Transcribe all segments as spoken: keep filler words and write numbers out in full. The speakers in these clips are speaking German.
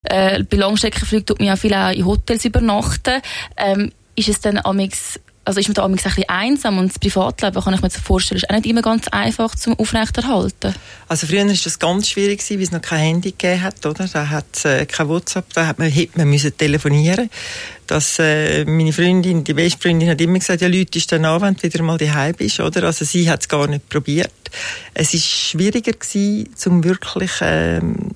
Äh, bei Langstreckenflügen tut man ja viel auch in Hotels übernachten. Ähm, ist es dann amix, also ist man da amix ein bisschen einsam und das Privatleben, kann ich mir jetzt vorstellen, ist auch nicht immer ganz einfach zum Aufrechterhalten? Also früher war das ganz schwierig, weil es noch kein Handy gegeben hat, oder? Da hat äh, kein WhatsApp, da hat man, hätte man müssen telefonieren. Das, äh, meine Freundin, die beste Freundin, hat immer gesagt, ja, Leute, ist dann an, wenn du wieder mal daheim bist, oder? Also sie hat es gar nicht probiert. Es war schwieriger gewesen, um wirklich ähm,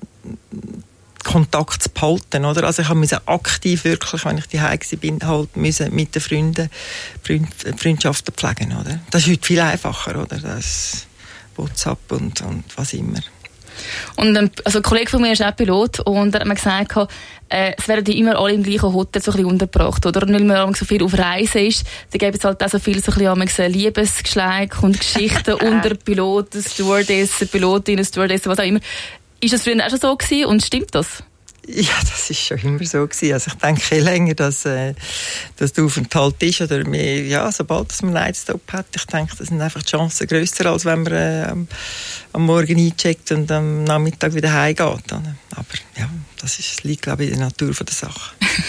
Kontakt zu behalten, oder? Also ich musste aktiv wirklich, wenn ich daheim war, halt müssen mit den Freunden Freund, Freundschaften pflegen, oder? Das ist heute viel einfacher, oder? Das WhatsApp und, und was immer. Und ein, also ein Kollege von mir ist auch Pilot und er hat mir gesagt, äh, es werden die immer alle im gleichen Hotel so ein bisschen untergebracht, oder? Und weil man so viel auf Reisen ist, da gibt es halt auch so viel so ein bisschen Liebesgeschleik und Geschichten unter Piloten, Stewardessen, Pilotinnen, Stewardessen, was auch immer. Ist das früher auch schon so gewesen und stimmt das? Ja, das ist schon immer so gewesen. Also ich denke, je länger dass, äh, dass der Aufenthalt ist oder mehr, ja, sobald dass man einen Nightstop hat, ich denke, das sind einfach die Chancen grösser, als wenn man äh, am, am Morgen eincheckt und am Nachmittag wieder heimgeht. Oder? Aber ja, das ist, liegt, glaube ich, in der Natur von der Sache.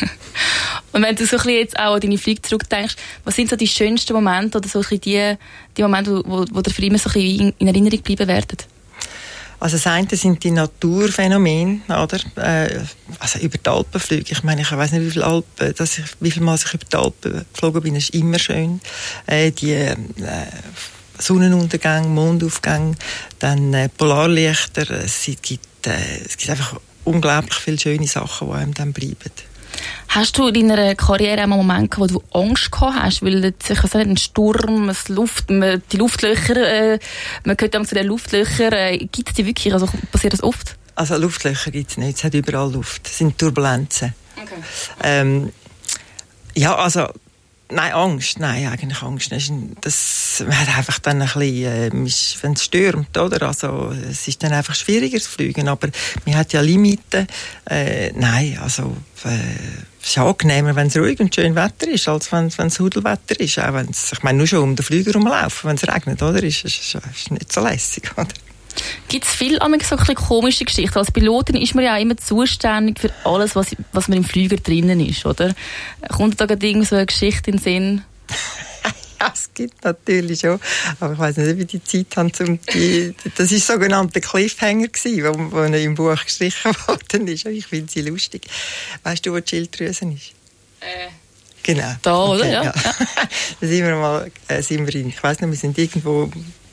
Und wenn du so ein bisschen jetzt auch an deine Flüge zurückdenkst, was sind so die schönsten Momente oder so ein bisschen die, die Momente, wo, wo dir für immer so ein bisschen in Erinnerung bleiben werden? Also das eine sind die Naturphänomene, oder? Äh, also über die Alpenflüge. Ich meine, ich weiß nicht, wie viele Alpen, dass ich, wie viel Mal ich über die Alpen geflogen bin, ist immer schön. Äh, die äh, Sonnenuntergänge, Mondaufgänge, dann äh, Polarlichter. Es gibt, äh, es gibt einfach unglaublich viele schöne Sachen, die einem dann bleiben. Hast du in deiner Karriere auch mal Momente gehabt, wo du Angst gehabt hast, weil jetzt, ich weiß nicht, ein Sturm, ein Luft, die Luftlöcher, äh, man hört zu den Luftlöchern, äh, gibt es die wirklich? Also passiert das oft? Also Luftlöcher gibt es nicht, es hat überall Luft, es sind Turbulenzen. Okay. Ähm, ja, also nein, Angst, nein, eigentlich Angst nicht. Das hat einfach dann ein bisschen, äh, wenn es stürmt, oder? Also, es ist dann einfach schwieriger zu fliegen, aber man hat ja Limiten. Äh, nein, also, äh, es ist angenehmer, wenn es ruhig und schön Wetter ist, als wenn es Hudelwetter ist. Auch wenn's, ich meine, nur schon um den Flüger rumlaufen, wenn es regnet, oder? Ist, ist, ist nicht so lässig, oder? Gibt es viel so ein bisschen komische Geschichten? Als Pilotin ist man ja auch immer zuständig für alles, was, was man im Flüger drinnen ist, oder? Kommt da gerade irgend so eine Geschichte in den Sinn? Ja, es gibt natürlich schon. Aber ich weiss nicht, wie die Zeit haben, um die, das war sogenannte Cliffhanger gewesen, wo, wo im Buch gestrichen worden ist. Ich finde sie lustig. Weißt du, wo die Schilddrüse ist? Äh. Genau. Da, oder? Okay, ja. ja. ja. Da sind wir mal, äh, sind wir in, ich weiss nicht, wir sind irgendwo,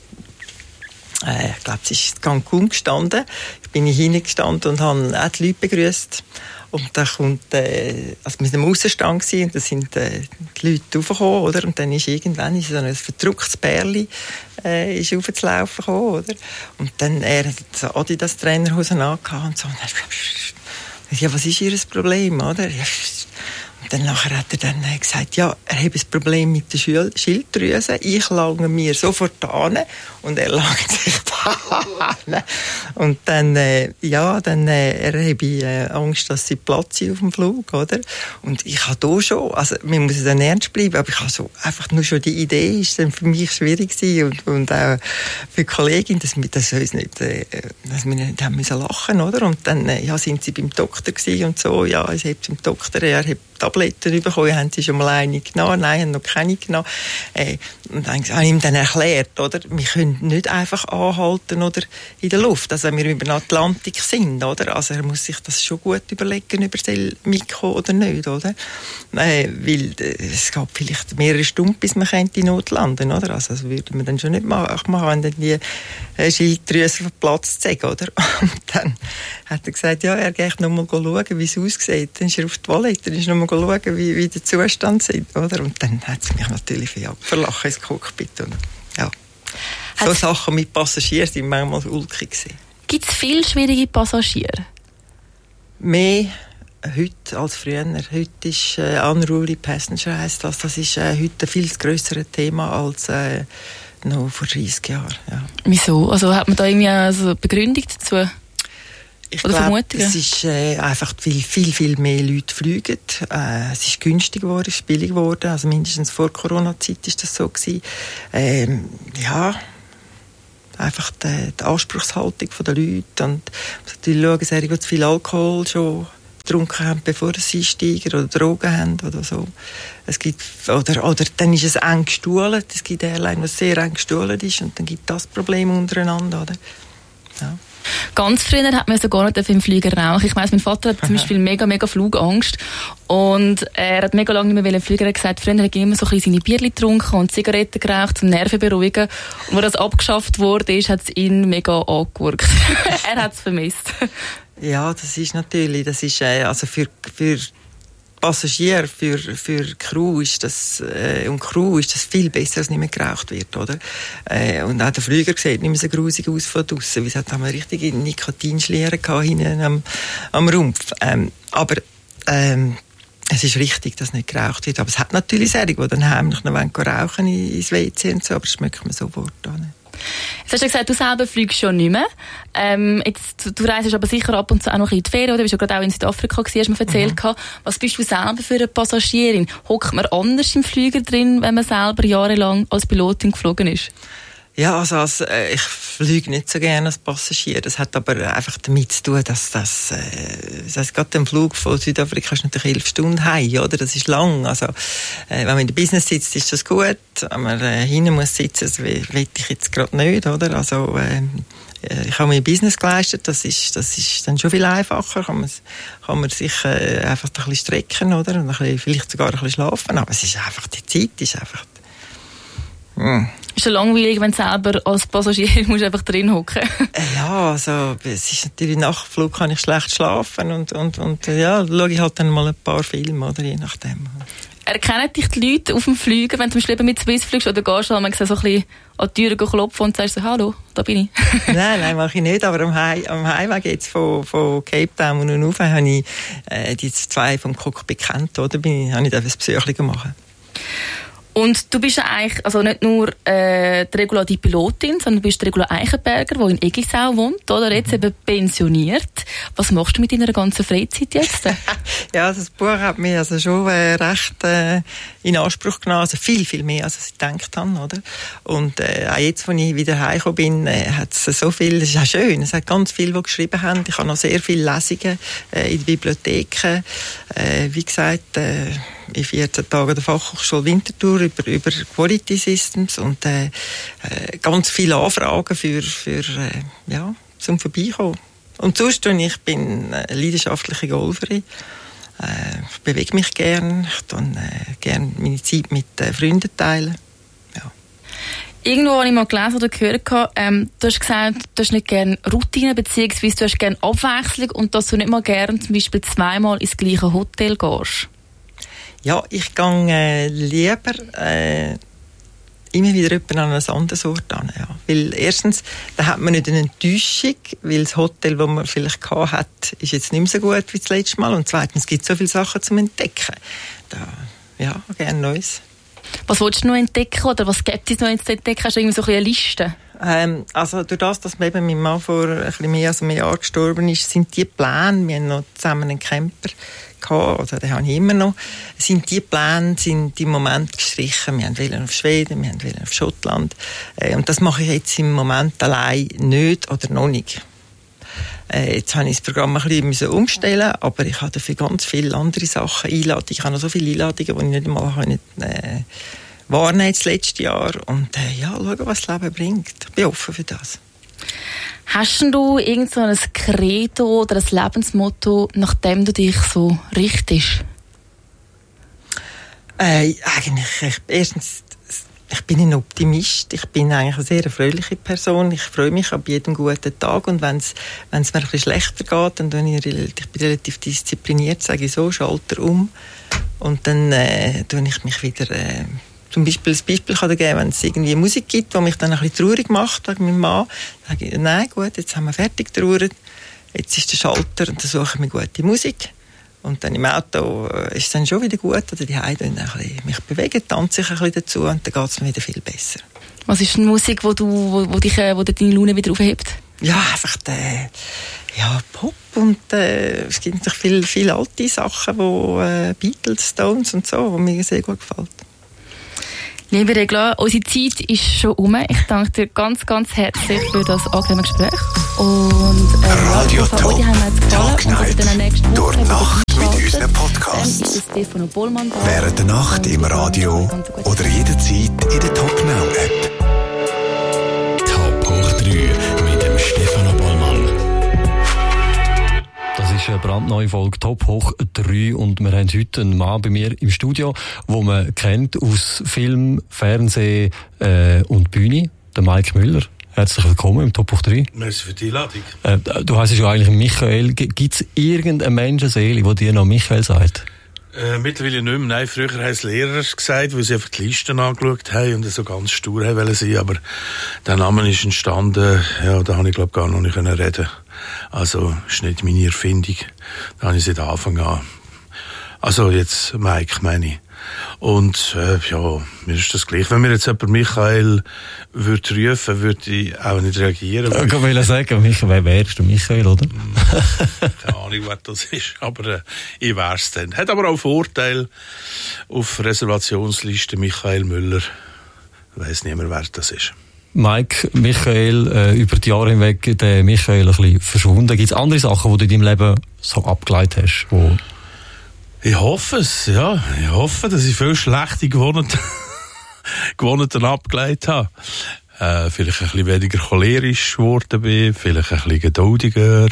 äh, ich glaube, es ist in Cancun gestanden. Ich bin hingestanden und habe auch die Leute begrüßt. Und dann kommt, äh, also wir waren am Aussenstand gewesen, und da sind äh, die Leute raufgekommen, oder? Und dann ist irgendwann ist so ein verdrucktes Bärli äh, ist raufzulaufen gekommen, oder? Und dann, er hat so Adidas-Trainerhosen angehabt und so. Und dann, ja, was ist Ihr Problem, oder? Ja, und dann nachher hat er dann gesagt, ja, er habe ein Problem mit der Schilddrüse. Ich lange mir sofort an und er langt sich da an. Und dann, äh, ja, dann äh, er habe ich äh, Angst, dass sie platze auf dem Flug, oder? Und ich habe da schon, also man muss dann ernst bleiben, aber ich habe so, einfach nur schon die Idee ist dann für mich schwierig gewesen und, und auch für die Kollegin, dass wir das uns nicht, äh, dass wir nicht haben müssen lachen, oder? Und dann, äh, ja, sind sie beim Doktor gewesen und so, ja, es hat beim Doktor, er hat Tabletten bekommen, haben sie schon mal eine genommen, nein, haben noch keine genommen. Äh, und dann habe ich ihm dann erklärt, oder? Wir können nicht einfach anhalten oder in der Luft, also wenn wir über den Atlantik sind, oder? Also er muss sich das schon gut überlegen, ob er mitkommen oder nicht, oder? Äh, weil äh, es gab vielleicht mehrere Stunden, bis man in Not landen, oder? Also das würde man dann schon nicht machen, wenn dann die äh, Schilddrüse verplatzt sind, oder? Und dann hat er gesagt, ja, er geht noch mal schauen, wie es aussieht. Dann ist er auf die Toilette, dann ist er noch mal schauen, wie, wie der Zustand ist, oder? Und dann hat es mich natürlich verlachen ins Cockpit. Und, ja. So Hat's Sachen mit Passagieren sind manchmal ulkig gewesen. Gibt es viele schwierige Passagiere? Mehr heute als früher. Heute ist äh, Unruly Passenger, heisst das. Das ist äh, heute ein viel grösseres Thema als äh, noch vor dreißig Jahren. Ja. Wieso? Also hat man da irgendwie eine Begründung dazu? Ich glaube, es ist äh, einfach, weil viel, viel mehr Leute fliegen. Äh, es ist günstig geworden, es ist billig geworden. Also mindestens vor Corona-Zeit war das so gewesen. Ähm, ja, einfach die, die Anspruchshaltung der Leute. Und natürlich schauen, sehr gut zu viel Alkohol schon getrunken haben, bevor sie einsteigen oder Drogen haben oder so. Es gibt, oder, oder dann ist es eng gestuhlt. Es gibt Airline, was sehr eng gestuhlt ist und dann gibt das Problem untereinander, oder? Ja. Ganz früher hat man sogar nicht im Flieger rauchen. Ich weiss, mein Vater hat zum Beispiel mega, mega Flugangst. Und er hat mega lange nicht mehr im Flieger gesagt, früher hat er immer so ein bisschen seine Bierchen getrunken und Zigaretten geraucht, um Nerven beruhigen. Und als das abgeschafft wurde, hat es ihn mega angewurgt. Er hat es vermisst. Ja, das ist natürlich, das ist, äh, also für, für Passagiere, für, für Crew ist das, äh, und Crew ist das viel besser, als nicht mehr geraucht wird, oder? Äh, und auch der Flüger sieht nicht mehr so grusig aus von draussen, weil es hat eine richtige Nikotinschlieren gehabt hinten am, am Rumpf. Ähm, aber, ähm, es ist richtig, dass nicht geraucht wird. Aber es hat natürlich Serien, die dann heimlich noch rauchen ins W C und so, aber das schmeckt man sofort an. Jetzt hast du gesagt, du selber fliegst schon nicht mehr. Ähm, jetzt, du reist aber sicher ab und zu auch noch in die Ferien, oder? Du bist ja gerade auch in Südafrika gewesen, hast du mir erzählt. Mhm. Was bist du selber für eine Passagierin? Hockt man anders im Flieger drin, wenn man selber jahrelang als Pilotin geflogen ist? Ja, also, also äh, ich fliege nicht so gerne als Passagier. Das hat aber einfach damit zu tun, dass das, äh, das heisst, gerade den Flug von Südafrika ist natürlich elf Stunden heim, oder? Das ist lang. Also, äh, wenn man in der Business sitzt, ist das gut. Wenn man äh, hinten muss sitzen, das will, will ich jetzt gerade nicht, oder? Also, äh, ich habe mir Business geleistet, das ist, das ist dann schon viel einfacher. Kann man, kann man sich äh, einfach ein bisschen strecken, oder? Und ein bisschen, vielleicht sogar ein bisschen schlafen. Aber es ist einfach, die Zeit ist einfach, mm. Ist ja langweilig, wenn du selber als Passagier musst einfach drin hocken. Ja, also es ist natürlich nach dem Flug kann ich schlecht schlafen und, und, und ja, schaue ich halt dann mal ein paar Filme, oder je nachdem. Erkennen dich die Leute auf dem Flüger, wenn du zum Beispiel mit Swiss fliegst, oder gehst du manchmal so ein bisschen an die Tür klopfen und sagst so, hallo, da bin ich? Nein, nein, mache ich nicht, aber am, Hei- am Heimweg jetzt von, von Cape Town und rauf habe ich äh, die zwei vom Cockpit gekannt, oder? Bin ich, habe ich ein Besuchchen machen. Und du bist ja eigentlich, also nicht nur äh, die Regula die Pilotin, sondern du bist die Regula Eichenberger, die in Eglisau wohnt, oder? Jetzt mhm. eben pensioniert. Was machst du mit deiner ganzen Freizeit jetzt? Ja, das Buch hat mich also schon äh, recht äh, in Anspruch genommen, also viel, viel mehr, als ich gedacht habe, oder? Und äh, auch jetzt, als ich wieder heimgekommen bin, äh, hat es so viel, es ist auch schön, es hat ganz viele, die geschrieben haben. Ich habe noch sehr viele Lesungen äh, in den Bibliotheken. Äh, wie gesagt, äh, in vierzehn Tagen der Fachhochschule Winterthur über, über Quality Systems und äh, äh, ganz viele Anfragen für, für äh, ja, zum Vorbeikommen. Und sonst, ich bin eine leidenschaftliche Golferin. Äh, ich bewege mich gern, ich tue äh, gerne meine Zeit mit äh, Freunden teilen. Ja. Irgendwo habe ich mal gelesen oder gehört, ähm, du hast gesagt, du hast nicht gerne Routine, beziehungsweise du hast gerne Abwechslung und dass du nicht mal gerne zum Beispiel zweimal ins gleiche Hotel gehst. Ja, ich gehe äh, lieber äh, immer wieder an einen anderen Ort an. Ja. Weil erstens, da hat man nicht eine Enttäuschung, weil das Hotel, das man vielleicht gehabt hat, ist jetzt nicht mehr so gut wie das letzte Mal. Und zweitens, es gibt so viele Sachen zum Entdecken. Da, ja, gerne Neues. Was willst du noch entdecken oder was gibt es noch zu entdecken? Hast du irgendwie so ein bisschen eine Liste? Ähm, also durch das, dass eben mein Mann vor ein bisschen mehr als einem Jahr gestorben ist, sind die Pläne, wir haben noch zusammen einen Camper gehabt, oder den habe ich immer noch, sind die Pläne sind im Moment gestrichen. Wir wollen auf Schweden, wir wollen auf Schottland. Äh, und das mache ich jetzt im Moment allein nicht oder noch nicht. Äh, jetzt habe ich das Programm ein bisschen umstellen, aber ich habe dafür ganz viele andere Sachen Einladungen. Ich habe noch so viele Einladungen, die ich nicht einmal nicht, äh, wahrnehmen das letzte Jahr. Und äh, ja, schauen, was das Leben bringt. Ich bin offen für das. Hast du irgend so ein Credo oder ein Lebensmotto, nach dem du dich so richtest? Äh, eigentlich, ich, erstens, ich bin ein Optimist. Ich bin eigentlich eine sehr fröhliche Person. Ich freue mich ab jedem guten Tag. Und wenn es mir ein bisschen schlechter geht, dann bin ich, ich bin relativ diszipliniert, sage ich so, schalte um. Und dann äh, tue ich mich wieder... Äh, Zum Beispiel, ein Beispiel kann ich geben, wenn es irgendwie Musik gibt, die mich dann ein bisschen traurig macht, wegen meinem Mann, dann sage ich, nein, gut, jetzt haben wir fertig getrauert, jetzt ist der Schalter und dann suche ich mir gute Musik. Und dann im Auto ist es dann schon wieder gut, oder die Heide ein bisschen mich bewegen, tanze ich ein bisschen dazu und dann geht es mir wieder viel besser. Was ist denn Musik, wo, du, wo, wo, dich, wo deine Laune wieder aufhebt? Ja, einfach der, ja, Pop und äh, es gibt natürlich viele, viele alte Sachen, wo äh, Beatles, Stones und so, die mir sehr gut gefallen. Liebe Regla, unsere Zeit ist schon um. Ich danke dir ganz, ganz herzlich für das angenehme Gespräch. Und äh, Radio ja, euch haben wir jetzt gefallen. Und dann nächste Woche durch Nacht mit unseren Podcasts. Dann ist Stefano Bollmann da. Während der Nacht im Radio oder jederzeit in der Top Now App. Top hoch drei mit dem Stefano Bollmann. Das ist eine brandneue Folge Top hoch drei und wir haben heute einen Mann bei mir im Studio, den man kennt aus Film, Fernsehen äh, und Bühne, der Mike Müller. Herzlich willkommen im Top hoch drei. Merci für die Einladung. Äh, du heisst ja eigentlich Michael. Gibt es irgendeine Menschenseele, die dir noch Michael sagt? Äh, mittlerweile nicht mehr. Nein, früher haben es Lehrer gesagt, weil sie einfach die Listen angeschaut haben und so ganz stur haben wollen sein. Aber der Name ist entstanden, ja, da habe ich glaube gar noch nicht reden. Also, ist nicht meine Erfindung. Da habe ich seit Anfang an. Also, jetzt Mike, meine ich. Und, äh, ja, mir ist das gleich. Wenn mir jetzt jemand Michael würde rufen, würde ich auch nicht reagieren. Ich kann sagen, Michael, wer wärst du, Michael, oder? Keine Ahnung, wer das ist, aber äh, ich wär's dann. Hat aber auch Vorteil auf Reservationsliste Michael Müller. Weiss niemand, wer das ist. Mike, Michael, äh, über die Jahre hinweg, der Michael ein bisschen verschwunden. Gibt es andere Sachen, die du in deinem Leben so abgeleitet hast? Wo ich hoffe es, ja. Ich hoffe, dass ich viel schlechte Gewohnheiten, Gewohnheiten abgeleitet habe. Äh, vielleicht ein bisschen weniger cholerisch geworden bin, vielleicht ein bisschen geduldiger.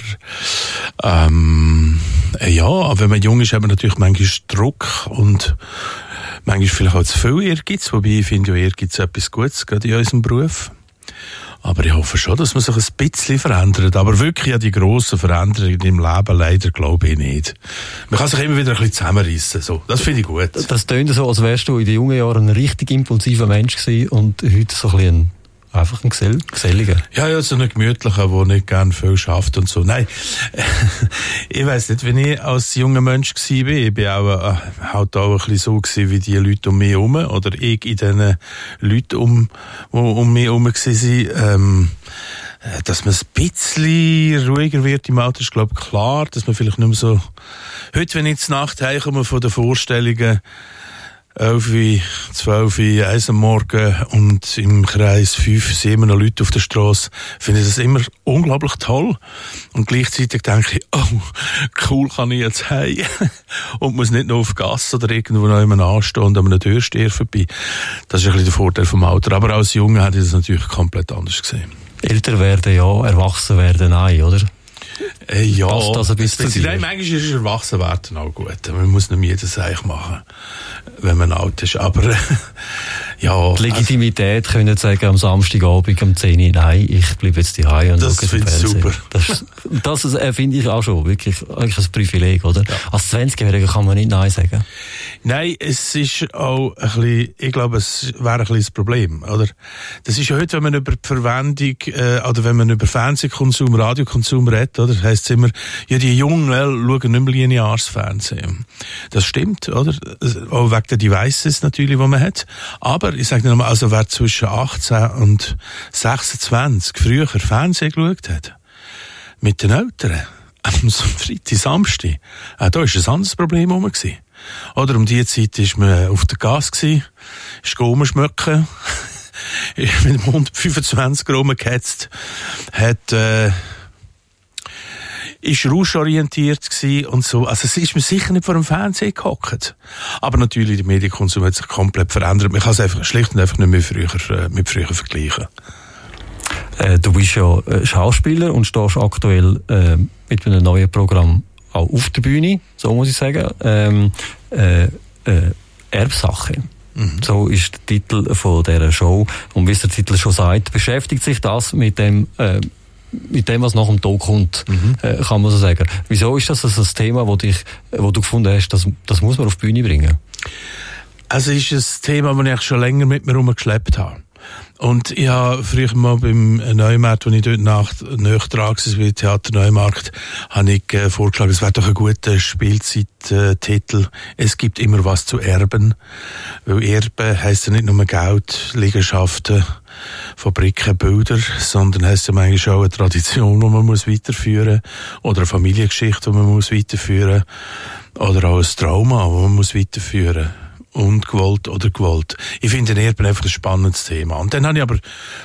Ähm, äh, ja, wenn man jung ist, hat man natürlich manchmal Druck und manchmal vielleicht auch zu viel Ehrgeiz, wobei ich finde, ja, Ehrgeiz ist etwas Gutes, gerade in unserem Beruf. Aber ich hoffe schon, dass man sich ein bisschen verändert. Aber wirklich an die grossen Veränderungen im Leben leider glaube ich nicht. Man kann sich immer wieder ein bisschen zusammenreissen. So. Das finde ich gut. Das tönt so, als wärst du in den jungen Jahren ein richtig impulsiver Mensch gewesen und heute so ein bisschen ein einfach ein Gesell, Geselliger. Ja, ja, so ein Gemütlicher, der nicht gern viel schafft und so. Nein, ich weiss nicht, wenn ich als junger Mensch war, ich bin auch, äh, halt auch ein bisschen so gewesen wie die Leute um mich herum, oder ich in den Leuten, um, die um mich herum waren, ähm, dass man ein bisschen ruhiger wird im Alter, ist, glaube ich, klar, dass man vielleicht nicht mehr so, heute, wenn ich zur Nacht heimkomme von den Vorstellungen, elf, zwölf, eins am Morgen und im Kreis fünf, sieben Leute auf der Straße, finde ich das immer unglaublich toll. Und gleichzeitig denke ich, oh, cool, kann ich jetzt heim und muss nicht noch auf Gas oder irgendwo noch jemand anstehen und an einer Türsteher vorbei. Das ist ein bisschen der Vorteil vom Alter. Aber als Junge hätte ich das natürlich komplett anders gesehen. Älter werden ja, erwachsen werden nein, oder? Äh, ja, passt das ein bisschen das, das, nein, manchmal ist Erwachsenwerden auch gut. Man muss nicht jedes Seich machen, wenn man alt ist. Aber äh, ja. Die Legitimität also, können sagen am Samstagabend um zehn Uhr, nein, ich bleibe jetzt daheim und das schaue finde ich super. Das, das äh, finde ich auch schon wirklich eigentlich ein Privileg, oder? Ja. Als zwanzigjähriger kann man nicht Nein sagen. Nein, es ist auch ein bisschen, ich glaube, es wäre ein bisschen das Problem, oder? Das ist ja heute, wenn man über die Verwendung, äh, oder wenn man über Fernsehkonsum, Radiokonsum redet, oder? Das heisst immer, ja, die Jungen schauen nicht mehr lineares Fernsehen. Das stimmt, oder? Auch wegen der Devices natürlich, die man hat. Aber, ich sage nochmal, also wer zwischen achtzehn und sechsundzwanzig früher Fernsehen geschaut hat, mit den Eltern, am Freitag, Samstag, auch da war ein anderes Problem rum gewesen. Oder um diese Zeit war man auf der Gas gewesen, ist rumschmücken, ist mit dem hundertfünfundzwanzig rumgehetzt, hat, äh, ist rauschorientiert gewesen und so. Also es ist mir sicher nicht vor dem Fernsehen gehockt. Aber natürlich, der Medienkonsum hat sich komplett verändert. Man kann es einfach schlicht und einfach nicht mehr früher, äh, mit früher vergleichen. Äh, du bist ja Schauspieler und stehst aktuell äh, mit einem neuen Programm auch auf der Bühne, so muss ich sagen. Ähm, äh, äh, Erbsache. Mhm. So ist der Titel von dieser Show. Und wie es der Titel schon sagt, beschäftigt sich das mit dem, äh, mit dem, was nach dem Tod kommt, mhm. äh, kann man so sagen. Wieso ist das also ein Thema, wo, dich, wo du gefunden hast, das, das muss man auf die Bühne bringen? Also es ist ein Thema, das ich schon länger mit mir rumgeschleppt habe. Und ich habe früher mal beim Neumarkt, als ich dort nach, nahe dran war, wie Theater Neumarkt, habe ich äh, vorgeschlagen, es wäre doch ein guter Spielzeittitel. Es gibt immer was zu erben. Weil Erben heisst ja nicht nur Geld, Liegenschaften, Fabriken, Bilder, sondern heisst ja manchmal auch eine Tradition, die man muss weiterführen muss. Oder eine Familiengeschichte, die man muss weiterführen muss. Oder auch ein Trauma, das man muss weiterführen muss. und gewollt oder gewollt. Ich finde den Erben einfach ein spannendes Thema. Und dann habe ich aber,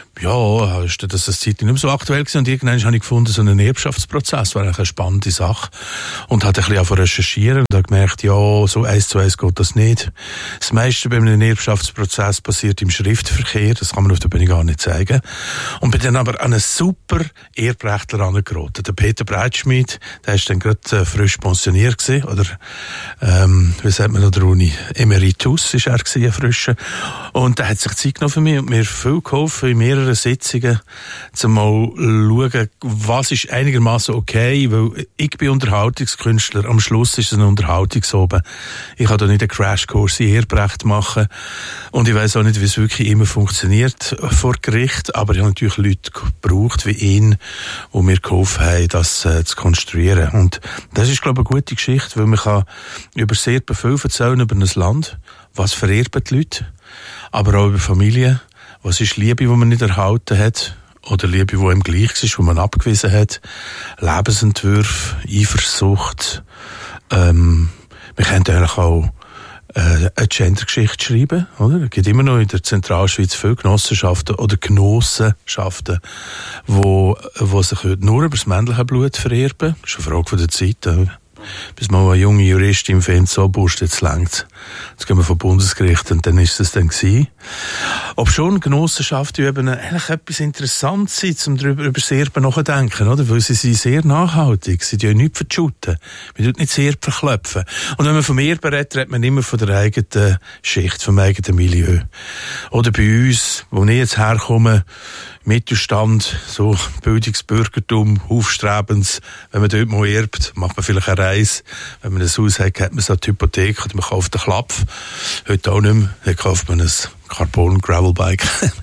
ja, ist das eine Zeit nicht mehr so aktuell gewesen, und irgendwann habe ich gefunden, so ein Erbschaftsprozess war eigentlich eine spannende Sache. Und habe ein bisschen angefangen recherchieren und habe gemerkt, ja, so eins zu eins geht das nicht. Das meiste bei einem Erbschaftsprozess passiert im Schriftverkehr, das kann man auf der Bühne gar nicht zeigen. Und bin dann aber an einen super Erbrechtler angeraten. Der Peter Breitschmidt, der ist dann gerade äh, frisch pensioniert gewesen, oder, ähm, wie sagt man an der Uni? Emeritus ist er gewesen, ein frischer. Und der hat sich Zeit genommen für mich und mir viel geholfen in mehreren Sitzungen, zum mal schauen, was ist einigermaßen okay, weil ich bin Unterhaltungskünstler, am Schluss ist es eine Unterhaltungsoben. Ich kann da nicht einen Crashkurs in Erbrecht machen und ich weiss auch nicht, wie es wirklich immer funktioniert vor Gericht, aber ich habe natürlich Leute gebraucht wie ihn, die mir geholfen haben, das äh, zu konstruieren. Und das ist, glaube ich, eine gute Geschichte, weil man kann über sehr viel erzählen, über ein Land, was vererben die Leute, aber auch über Familien. Was ist Liebe, die man nicht erhalten hat? Oder Liebe, die ihm gleich ist, die man abgewiesen hat? Lebensentwürfe, Eifersucht. Ähm, wir können eigentlich auch äh, eine Gendergeschichte schreiben, oder? Es gibt immer noch in der Zentralschweiz viele Genossenschaften oder Genossenschaften, wo, wo sich nur über das männliche Blut vererben. Das ist eine Frage von der Zeit. Oder? Bis mal eine junge Juristin findet, so Burst, jetzt längt's. Jetzt gehen wir vom Bundesgericht und dann ist es dann gewesen. Ob schon Genossenschaften eben eigentlich etwas Interessantes sind, um darüber über das Erben nachzudenken, oder? Weil sie sind sehr nachhaltig, sie tun ja nichts verschütten. Man tut nicht das Erbe verklopfen. Und wenn man vom Erben redet, redet man immer von der eigenen Schicht, vom eigenen Milieu. Oder bei uns, wo ich jetzt herkomme, Mittelstand, so Bildungsbürgertum, aufstrebens. Wenn man dort mal erbt, macht man vielleicht eine Reise. Wenn man ein Haus hat, hat man so eine Hypothek oder man kauft einen Klapf. Heute auch nicht mehr. Dann kauft man ein Carbon-Gravelbike.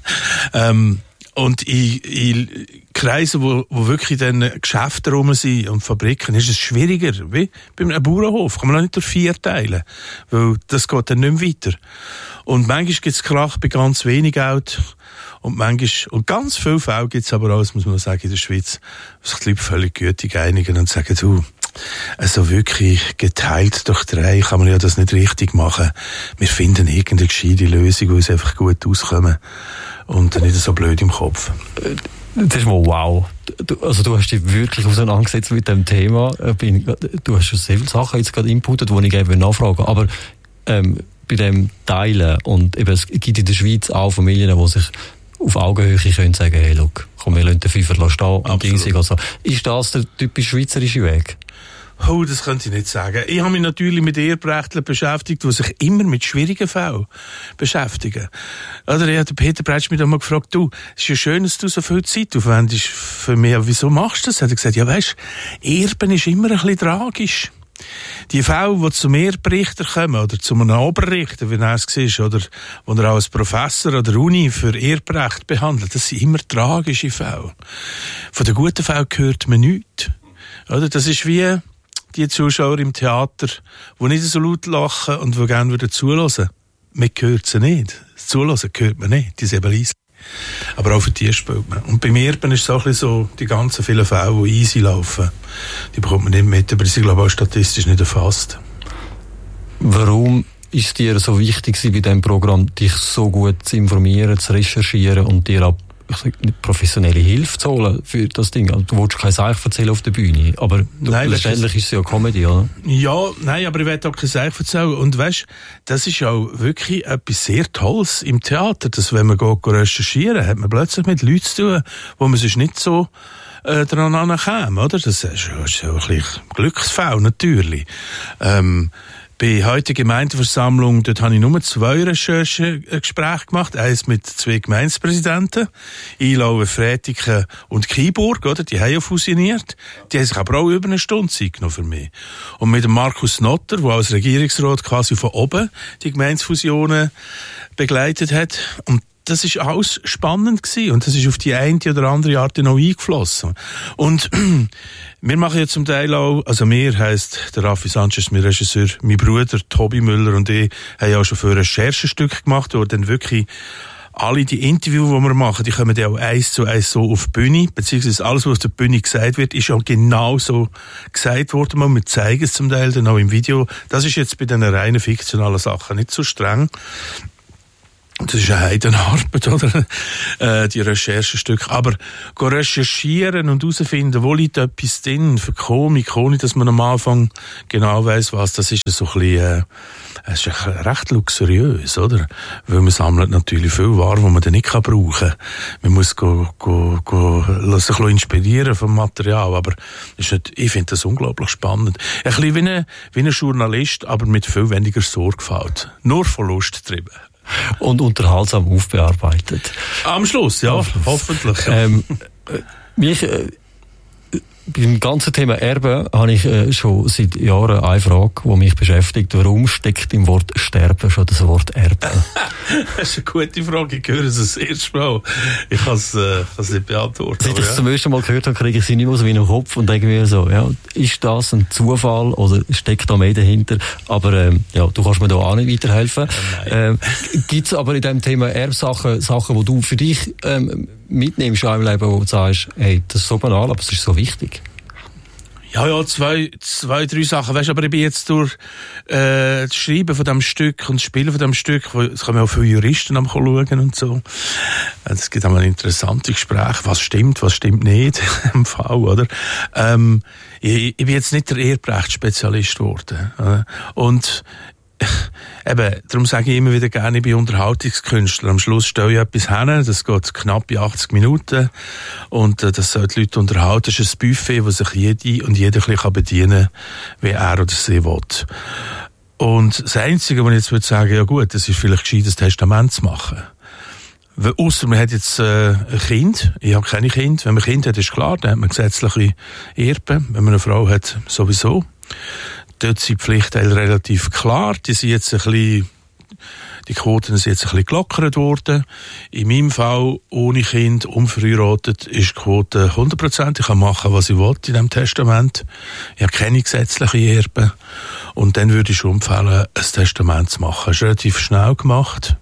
ähm, und in, in Kreisen, wo, wo wirklich dann Geschäfte rum sind und Fabriken, ist es schwieriger. Wie bei einem Bauernhof. Kann man auch nicht durch vier teilen. Weil das geht dann nicht mehr weiter. Und manchmal gibt es Krach bei ganz wenig Geld. Und manchmal, und ganz viele Fälle gibt es aber auch, das muss man sagen, in der Schweiz, wo sich die Leute völlig gütig einigen und sagen, du, also wirklich geteilt durch drei kann man ja das nicht richtig machen. Wir finden irgendeine gescheite Lösung, wo uns einfach gut auskommen und nicht so blöd im Kopf. Das ist mal wow. Du, also du hast dich wirklich auseinandergesetzt mit dem Thema. Du hast schon sehr viele Sachen jetzt gerade inputet, die ich eben nachfrage. Aber ähm, bei dem Teilen, und eben, es gibt in der Schweiz auch Familien, die sich auf Augenhöhe können sagen, hey, look, komm, wir lassen den Fünfer stehen und Ding also. Ist das der typisch schweizerische Weg? Oh, das könnte ich nicht sagen. Ich habe mich natürlich mit Erbrechtlern beschäftigt, die sich immer mit schwierigen Fällen beschäftigen. Oder ich habe Peter Breitschmidt einmal gefragt, du, es ist ja schön, dass du so viel Zeit aufwendest für mich, aber wieso machst du das? Hat er gesagt, ja weisst, Erben ist immer ein bisschen tragisch. Die Fälle, die zum Erberichter kommen, oder zu einem Oberrichter, wie er es war, oder wo er als Professor an der Uni für Erbrecht behandelt, das sind immer tragische Fälle. Von den guten Fällen hört man nichts. Oder? Das ist wie die Zuschauer im Theater, die nicht so laut lachen und die gerne wieder zuhören. Man hört sie nicht. Das Zuhören hört man nicht. Die sind eben leise. Aber auch für die spielt man. Und beim Erben ist es auch ein bisschen so, die ganzen vielen Fälle, die easy laufen, die bekommt man nicht mit, aber die sind, glaube ich, auch statistisch nicht erfasst. Warum ist es dir so wichtig bei diesem Programm, dich so gut zu informieren, zu recherchieren und dir auch professionelle Hilfe zu holen für das Ding? Also, du willst kein Seich erzählen auf der Bühne, aber du, nein, letztendlich ist es ja Comedy, oder? Ja, nein, aber ich will auch kein Seich erzählen. Und weisst, das ist auch wirklich etwas sehr Tolles im Theater, dass wenn man geht recherchieren, hat man plötzlich mit Leuten zu tun, wo man sich nicht so äh, daran ankäme, oder? Das ist ja ein bisschen Glücksfall, natürlich. Ähm, Bei heute Gemeindeversammlung, dort habe ich nur zwei Recherchegespräche gemacht. Eins mit zwei Gemeindepräsidenten, Ilaue, Frätiken und Kiburg, oder? Die haben ja fusioniert. Die haben sich aber auch über eine Stunde Zeit genommen für mich. Und mit dem Markus Notter, der als Regierungsrat quasi von oben die Gemeindefusionen begleitet hat. Und das ist alles spannend gewesen. Und das ist auf die eine oder andere Art noch eingeflossen. Und wir machen ja zum Teil auch, also mir heisst der Raffi Sanchez, mein Regisseur, mein Bruder Tobi Müller und ich haben ja auch schon für Recherchestücke gemacht, wo dann wirklich alle die Interviews, die wir machen, die kommen ja auch eins zu eins so auf die Bühne, beziehungsweise alles, was auf der Bühne gesagt wird, ist ja genau so gesagt worden. Wir zeigen es zum Teil dann auch im Video. Das ist jetzt bei den reinen fiktionalen Sachen nicht so streng. Das ist eine Heidenarbeit, oder? Äh, die Recherchestücke. Aber go recherchieren und herausfinden, wo liegt etwas drin für Komik, ohne dass man am Anfang genau weiss, was das ist, so ein bisschen, äh, es ist recht luxuriös, oder? Weil man sammelt natürlich viel Ware, die man dann nicht brauchen kann. Man muss go, go, go, sich ein bisschen inspirieren vom Material, aber ist nicht, ich finde das unglaublich spannend. Ein bisschen wie ein, wie ein Journalist, aber mit viel weniger Sorgfalt. Nur von Lust getrieben. Und unterhaltsam aufbearbeitet. Am Schluss, ja, Am Schluss. Hoffentlich. Ja. Ähm, mich, äh, beim ganzen Thema Erbe habe ich äh, schon seit Jahren eine Frage, die mich beschäftigt. Warum steckt im Wort Sterben schon das Wort Erbe? Das ist eine gute Frage. Ich höre es das erste Mal. Ich kann es äh, nicht beantworten. Seit ich es ja. zum ersten Mal gehört habe, kriege ich sie nicht mehr so wie in den Kopf und denke mir so, ja, ist das ein Zufall oder steckt da mehr dahinter? Aber ähm, ja, du kannst mir da auch nicht weiterhelfen. Ja, ähm, gibt es aber in diesem Thema Erbsachen Sachen, die du für dich ähm, mitnimmst in deinem Leben, wo du sagst, hey, das ist so banal, aber es ist so wichtig? Ja, ja, zwei, zwei, drei Sachen. Weißt, aber ich bin jetzt durch äh, das Schreiben von diesem Stück und das Spielen von diesem Stück, es kann man auch viele Juristen schauen und so. Es gibt einmal interessante Gespräche, was stimmt, was stimmt nicht im Fall, oder? Ähm, ich, ich bin jetzt nicht der Erbrechtsspezialist geworden. Äh, und eben, darum sage ich immer wieder gerne, ich bin Unterhaltungskünstler. Am Schluss stelle ich etwas hin, das geht knapp bei achtzig Minuten und äh, das soll die Leute unterhalten. Das ist ein Buffet, das sich jede und jeder ein bisschen bedienen kann, wie er oder sie will. Und das Einzige, was ich jetzt würde sagen, ja gut, das ist vielleicht gescheit, ein Testament zu machen. Ausser man hat jetzt äh, ein Kind, ich habe keine Kinder. Wenn man ein Kind hat, ist klar, dann hat man gesetzliche Erben. Wenn man eine Frau hat, sowieso. Dort sind die Pflichtteile relativ klar. Die sind jetzt ein bisschen, die Quoten sind jetzt ein bisschen gelockert worden. In meinem Fall, ohne Kind, unverheiratet, ist die Quote hundert Prozent. Ich kann machen, was ich will in diesem Testament. Ich habe keine gesetzlichen Erben. Und dann würde ich schon empfehlen, ein Testament zu machen. Das ist relativ schnell gemacht.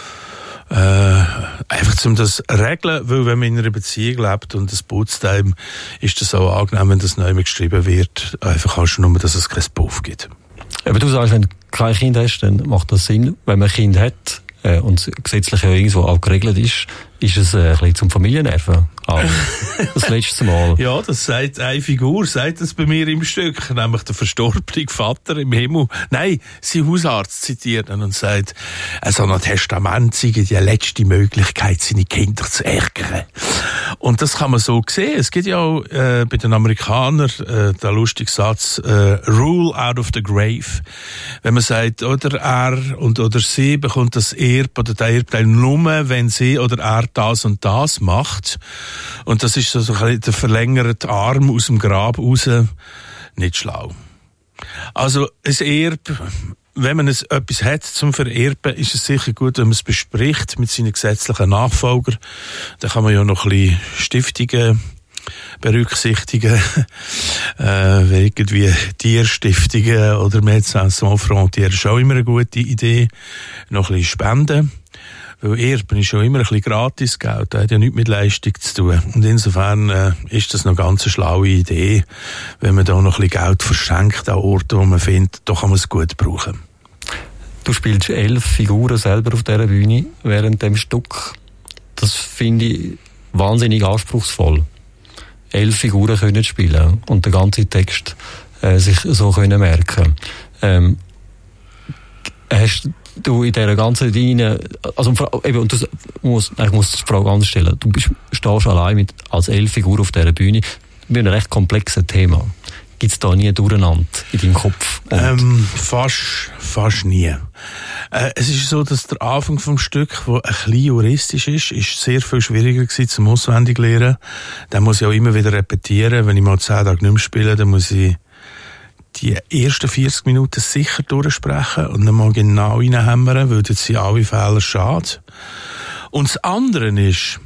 Äh, einfach zum das regeln, weil wenn man in einer Beziehung lebt und das putzt einem, ist das auch angenehm, wenn das neu geschrieben wird. Einfach kannst du nur, dass es kein Puff gibt. Aber du sagst, wenn du kein Kind hast, dann macht das Sinn. Wenn man ein Kind hat äh, und gesetzlich ja irgendwo auch geregelt ist, ist es äh, ein bisschen zum Familienerven. Also, das letzte Mal. Ja, das sagt eine Figur, sagt das bei mir im Stück, nämlich der verstorbene Vater im Himmel. Nein, sein Hausarzt zitiert ihn und sagt, so ein Testament sei die letzte Möglichkeit, seine Kinder zu ärgern. Und das kann man so sehen. Es gibt ja auch äh, bei den Amerikanern äh, der lustige Satz, äh, Rule out of the grave. Wenn man sagt, oder er und oder sie bekommt das Erbe oder der Erbteil nur, wenn sie oder er das und das macht. Und das ist so, so ein der verlängerte Arm aus dem Grab raus. Nicht schlau. Also, ein Erbe, wenn man es etwas hat zum Vererben, ist es sicher gut, wenn man es bespricht mit seinen gesetzlichen Nachfolgern. Da kann man ja noch ein bisschen Stiftungen berücksichtigen, äh, irgendwie Tierstiftungen oder Médecins Sans Frontières ist auch immer eine gute Idee. Noch ein bisschen Spenden. Weil Erben ist schon immer ein bisschen Gratisgeld, das hat ja nichts mit Leistung zu tun. Und insofern äh, ist das noch ganz eine schlaue Idee, wenn man da noch ein bisschen Geld verschenkt an Orten, wo man findet, da kann man es gut brauchen. Du spielst elf Figuren selber auf dieser Bühne während dem Stück. Das finde ich wahnsinnig anspruchsvoll. Elf Figuren können spielen und den ganzen Text äh, sich so können merken. Ähm, hast du in dieser ganzen Linie, also eben, und du musst, ich muss die Frage anders stellen. Du bist, stehst allein mit, als elf Figur auf dieser Bühne mit einem recht komplexen Thema. Gibt es da nie durcheinander in deinem Kopf? Ähm, fast, fast nie. Äh, es ist so, dass der Anfang vom Stück, der ein bisschen juristisch ist, ist sehr viel schwieriger gewesen zum Auswendiglernen. Dann muss ich auch immer wieder repetieren. Wenn ich mal zehn Tage nicht mehr spiele, dann muss ich die ersten vierzig Minuten sicher durchsprechen und dann mal genau reinhämmern, weil dort sind alle Fehler schade. Und das andere ist,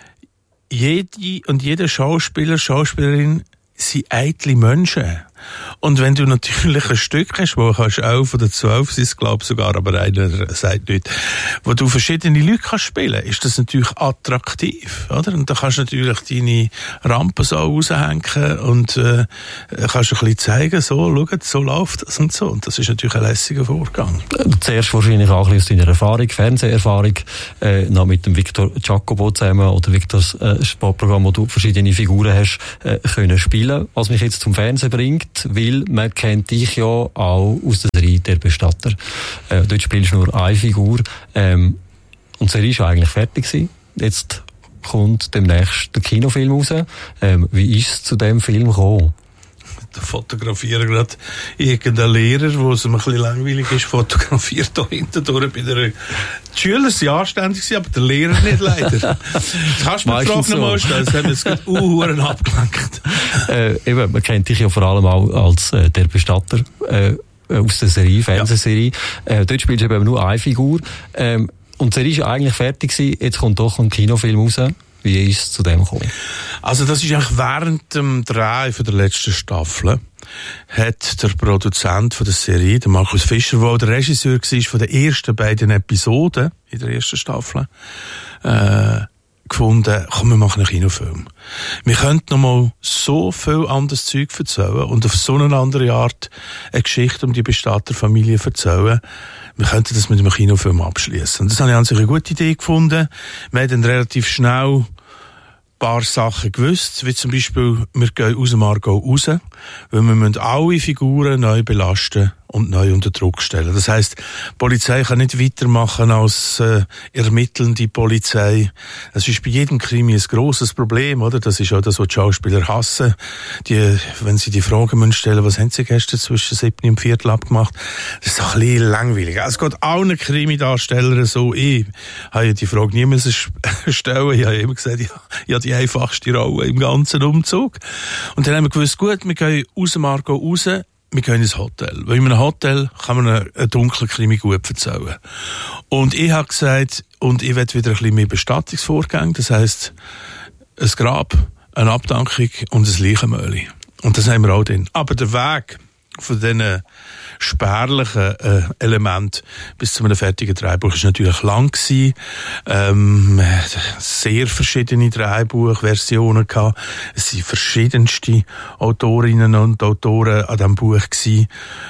jede und jeder Schauspieler, Schauspielerin sind eitle Menschen. Und wenn du natürlich ein Stück hast, wo kannst elf oder zwölf sein, glaube sogar, aber einer sagt nicht, wo du verschiedene Leute kannst spielen, ist das natürlich attraktiv, oder? Und da kannst du natürlich deine Rampen so raushängen und äh, kannst ein bisschen zeigen, so, schau, so läuft das und so. Und das ist natürlich ein lässiger Vorgang. Zuerst wahrscheinlich auch ein bisschen aus deiner Erfahrung, Fernseherfahrung, äh, noch mit dem Victor Jacobo zusammen oder Victors äh, Sportprogramm, wo du verschiedene Figuren hast äh, können spielen, was mich jetzt zum Fernsehen bringt, weil man kennt dich ja auch aus der Serie «Der Bestatter». Äh, dort spielst du nur eine Figur ähm, und die Serie war eigentlich fertig gewesen. Jetzt kommt demnächst der Kinofilm raus. Ähm, wie ist es zu dem Film gekommen? Da fotografieren gerade irgendein Lehrer, wo es ein bisschen langweilig ist, fotografiert da hinten durch bei der... Die Schüler sind anständig, aber der Lehrer nicht leider. Kannst du mir die Frage nochmal stellen? Das hat jetzt gerade Uhren abgelenkt. Äh, eben, man kennt dich ja vor allem auch als äh, der Bestatter äh, aus der Serie, Fernsehserie. Ja. Äh, dort spielst du eben nur eine Figur. Ähm, und die Serie ist eigentlich fertig gewesen, jetzt kommt doch ein Kinofilm raus. Wie ist es zu dem gekommen? Also das ist eigentlich während dem Dreh von der letzten Staffel hat der Produzent von der Serie, der Markus Fischer, der auch der Regisseur war von den ersten beiden Episoden in der ersten Staffel, äh, gefunden, komm, wir machen einen Kinofilm. Wir könnten noch mal so viel anderes Zeug erzählen und auf so eine andere Art eine Geschichte um die Bestatterfamilie erzählen. Wir könnten das mit einem Kinofilm abschließen. Und das habe ich an sich eine gute Idee gefunden. Wir haben dann relativ schnell ein paar Sachen gewusst, wie zum Beispiel, wir gehen aus dem Aargau raus, weil wir müssen alle Figuren neu belasten und neu unter Druck stellen. Das heisst, die Polizei kann nicht weitermachen als äh, ermittelnde Polizei. Das ist bei jedem Krimi ein grosses Problem, oder? Das ist auch das, was die Schauspieler hassen. Die, wenn sie die Frage müssen stellen, was haben sie gestern zwischen sieben und Viertel abgemacht? Das ist doch ein bisschen langweilig. Es geht allen Krimi-Darstellern so. Ich habe ja die Frage nie müssen stellen. Ich habe immer gesagt, ich habe die einfachste Rolle im ganzen Umzug. Und dann haben wir gewusst, gut, wir gehen aus dem Aargau raus, wir gehen ins Hotel. Weil in einem Hotel kann man einen, einen dunklen Krimi gut erzählen. Und ich habe gesagt, und ich will wieder ein bisschen mehr Bestattungsvorgänge, das heisst, ein Grab, eine Abdankung und ein Leichenmöli. Und das haben wir auch drin. Aber der Weg von diesen spärlichen äh, Elementen bis zu einem fertigen Drehbuch ist natürlich lang gewesen. Ähm, sehr verschiedene Drehbuchversionen gehabt. Es sind verschiedenste Autorinnen und Autoren an diesem Buch gewesen.